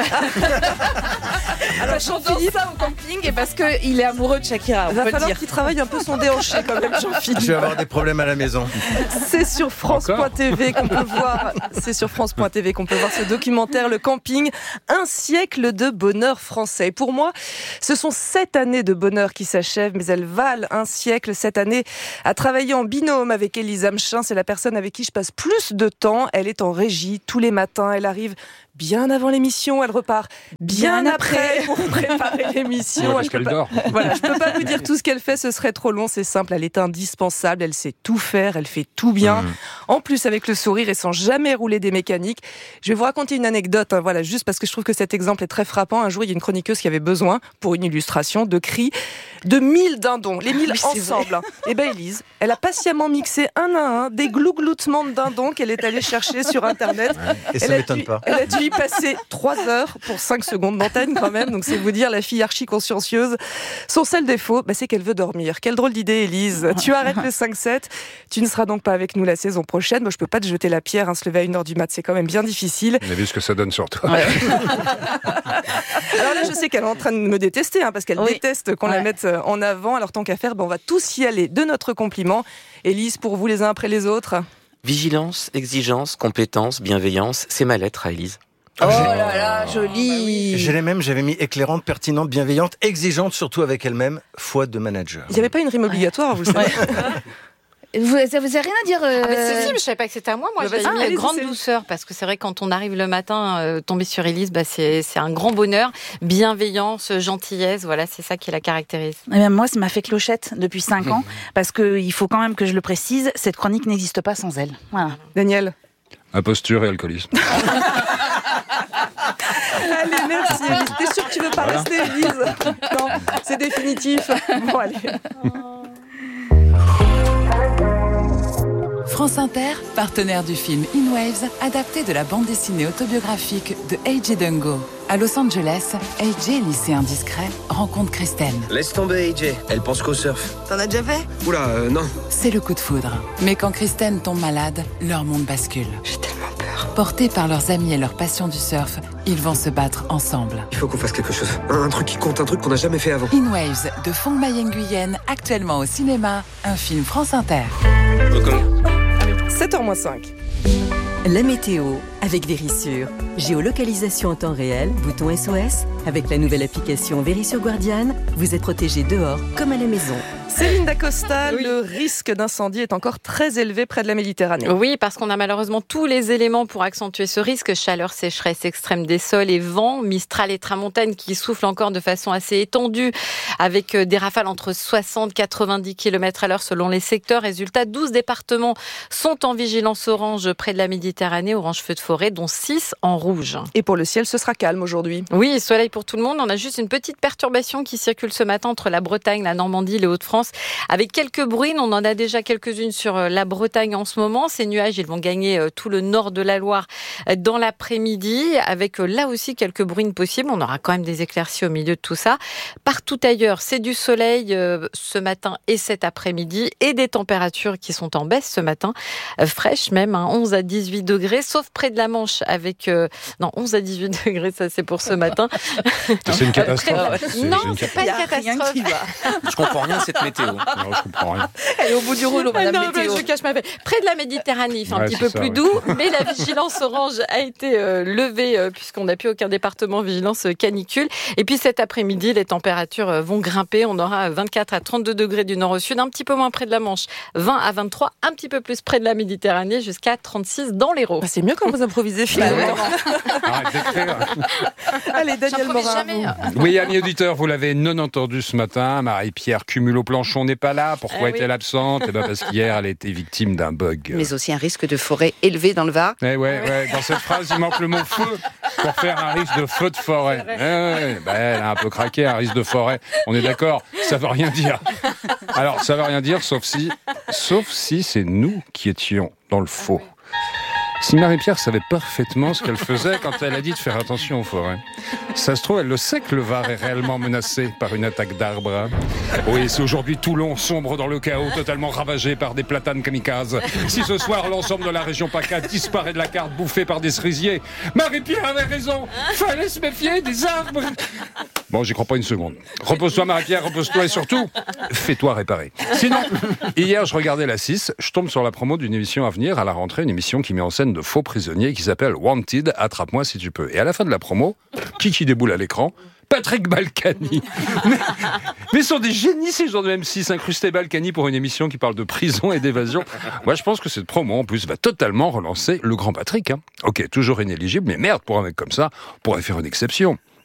Alors Jean-Philippe ça au camping et parce qu'il est amoureux de Shakira. Il va falloir qu'il travaille un peu son déhanché quand même, Jean-Philippe. Je vais avoir des problèmes à la maison. C'est sur France point T V qu'on peut voir. C'est sur France point T V qu'on peut voir ce documentaire, Le Camping, un siècle de bonheur français. Pour moi, ce sont sept années de bonheur qui s'achèvent, mais elles valent un siècle. Cette année, à travailler en binôme avec Élise Amchin, c'est la personne avec qui je passe plus de temps. Elle est en régie tous les matins. Elle arrive bien avant l'émission, elle repart bien, bien après pour préparer l'émission. Ouais, je peux pas... Voilà, je peux pas vous dire tout ce qu'elle fait, ce serait trop long. C'est simple, elle est indispensable, elle sait tout faire, elle fait tout bien. Mmh. En plus, avec le sourire et sans jamais rouler des mécaniques. Je vais vous raconter une anecdote, hein, voilà, juste parce que je trouve que cet exemple est très frappant. Un jour, il y a une chroniqueuse qui avait besoin, pour une illustration, de cris de mille dindons, les mille oui, ensemble. Et ben Élise, elle a patiemment mixé un à un des glougloutements de dindons qu'elle est allée chercher sur Internet. Ouais, et ça elle m'étonne dû, pas. Elle a dû y passer trois heures pour cinq secondes d'antenne quand même. Donc c'est vous dire, la fille archi consciencieuse. Son seul défaut, bah, c'est qu'elle veut dormir. Quelle drôle d'idée, Élise. Tu arrêtes le cinq sept. Tu ne seras donc pas avec nous la saison prochaine. Moi, je peux pas te jeter la pierre, hein, se lever à une heure du mat, c'est quand même bien difficile. On a vu ce que ça donne sur toi. Ouais. Alors là, je sais qu'elle est en train de me détester, hein, parce qu'elle oui. déteste qu'on ouais. la mette en avant. Alors tant qu'à faire, bah, on va tous y aller de notre compliment. Élise, pour vous les uns après les autres. Vigilance, exigence, compétence, bienveillance, c'est ma lettre à Élise. Oh là là, joli. J'ai les mêmes, j'avais mis éclairante, pertinente, bienveillante, exigeante, surtout avec elle-même, foi de manager. Il n'y avait pas une rime obligatoire, vous le savez. Vous, ça vous a rien à dire euh... ah bah c'est si, mais je savais pas que c'était à moi. Moi, bah, j'ai mis ah, grande douceur parce que c'est vrai que quand on arrive le matin, euh, tomber sur Élise, bah c'est c'est un grand bonheur, bienveillance, gentillesse, voilà, c'est ça qui la caractérise. Et bien, moi, ça m'a fait clochette depuis cinq ans parce que il faut quand même que je le précise, cette chronique n'existe pas sans elle. Voilà. Daniel. Imposture et alcoolisme. Allez, merci Élise. T'es sûre que tu veux pas voilà. rester, Élise ? Non, c'est définitif. Bon, allez. France Inter, partenaire du film In Waves, adapté de la bande dessinée autobiographique de A J Dungo. À Los Angeles, A J, lycéen discret, rencontre Kristen. Laisse tomber A J, elle pense qu'au surf. T'en as déjà fait ? Oula, euh, non. C'est le coup de foudre. Mais quand Kristen tombe malade, leur monde bascule. J'ai tellement peur. Portés par leurs amis et leur passion du surf, ils vont se battre ensemble. Il faut qu'on fasse quelque chose. Un, un truc qui compte, un truc qu'on n'a jamais fait avant. In Waves, de Phong Mai Nguyen, actuellement au cinéma, un film France Inter. sept heures moins cinq. La météo avec Vérissure. Géolocalisation en temps réel, bouton S O S. Avec la nouvelle application Vérissure Guardian, vous êtes protégé dehors comme à la maison. Céline Dacosta, oui. Le risque d'incendie est encore très élevé près de la Méditerranée. Oui, parce qu'on a malheureusement tous les éléments pour accentuer ce risque. Chaleur, sécheresse extrême des sols et vent, Mistral et Tramontane qui soufflent encore de façon assez étendue avec des rafales entre soixante et quatre-vingt-dix kilomètres à l'heure selon les secteurs. Résultat, douze départements sont en vigilance orange près de la Méditerranée, orange feu de forêt, dont six en rouge. Et pour le ciel, ce sera calme aujourd'hui. Oui, soleil pour tout le monde. On a juste une petite perturbation qui circule ce matin entre la Bretagne, la Normandie, les Hauts-de-France. France, avec quelques bruines. On en a déjà quelques-unes sur la Bretagne en ce moment. Ces nuages, ils vont gagner tout le nord de la Loire dans l'après-midi, avec là aussi quelques bruines possibles. On aura quand même des éclaircies au milieu de tout ça. Partout ailleurs, c'est du soleil euh, ce matin et cet après-midi, et des températures qui sont en baisse ce matin, euh, fraîches même, hein, onze à dix-huit degrés, sauf près de la Manche avec... Euh, non, onze à dix-huit degrés, ça c'est pour ce matin. C'est une catastrophe. C'est, non, c'est, c'est pas une catastrophe. Je comprends rien à cette météo. Non, je comprends rien. Elle est au bout du rouleau, madame non, météo. Je cache ma fait. Près de la Méditerranée, il fait un Ouais, petit peu ça, plus ouais. doux, mais la vigilance orange a été euh, levée euh, puisqu'on n'a plus aucun département vigilance euh, canicule. Et puis cet après-midi, les températures euh, vont grimper. On aura vingt-quatre à trente-deux degrés du nord au sud, un petit peu moins près de la Manche, vingt à vingt-trois, un petit peu plus près de la Méditerranée, jusqu'à trente-six dans l'Hérault. Bah, c'est mieux quand vous improvisez finalement. Arrête d'écrire. Allez, Daniel Morin. Jamais. Oui, amis auditeurs, vous l'avez non entendu ce matin. Marie-Pierre Cumulo-Planchon n'est pas là. Pourquoi Eh oui. est-elle absente? Eh ben parce qu'hier, elle a été victime d'un bug. Mais aussi un risque de forêt élevé dans le Var. Eh ouais, ouais, dans cette phrase, il manque le mot feu pour faire un risque de feu de forêt. Eh ouais, bah, elle a un peu craqué, un risque de forêt. On est d'accord, ça veut rien dire. Alors, ça veut rien dire, sauf si, sauf si c'est nous qui étions dans le faux. Si Marie-Pierre savait parfaitement ce qu'elle faisait quand elle a dit de faire attention aux forêts. Ça se trouve, elle le sait que le Var est réellement menacé par une attaque d'arbres. Hein. Oui, si aujourd'hui Toulon sombre dans le chaos, totalement ravagé par des platanes kamikazes. Si ce soir, l'ensemble de la région PACA disparaît de la carte bouffée par des cerisiers. Marie-Pierre avait raison. Fallait se méfier des arbres. Bon, j'y crois pas une seconde. Repose-toi, Marie-Pierre, repose-toi et surtout, fais-toi réparer. Sinon, hier, je regardais la six, je tombe sur la promo d'une émission à venir à la rentrée, une émission qui met en scène de faux prisonniers qui s'appelle Wanted, attrape-moi si tu peux. Et à la fin de la promo, qui qui déboule à l'écran? Patrick Balkany. Mais, mais sont des génies ces gens de M six, incrustés Balkany pour une émission qui parle de prison et d'évasion. Moi, je pense que cette promo, en plus, va totalement relancer le grand Patrick. Hein. Ok, toujours inéligible, mais merde, pour un mec comme ça, on pourrait faire une exception.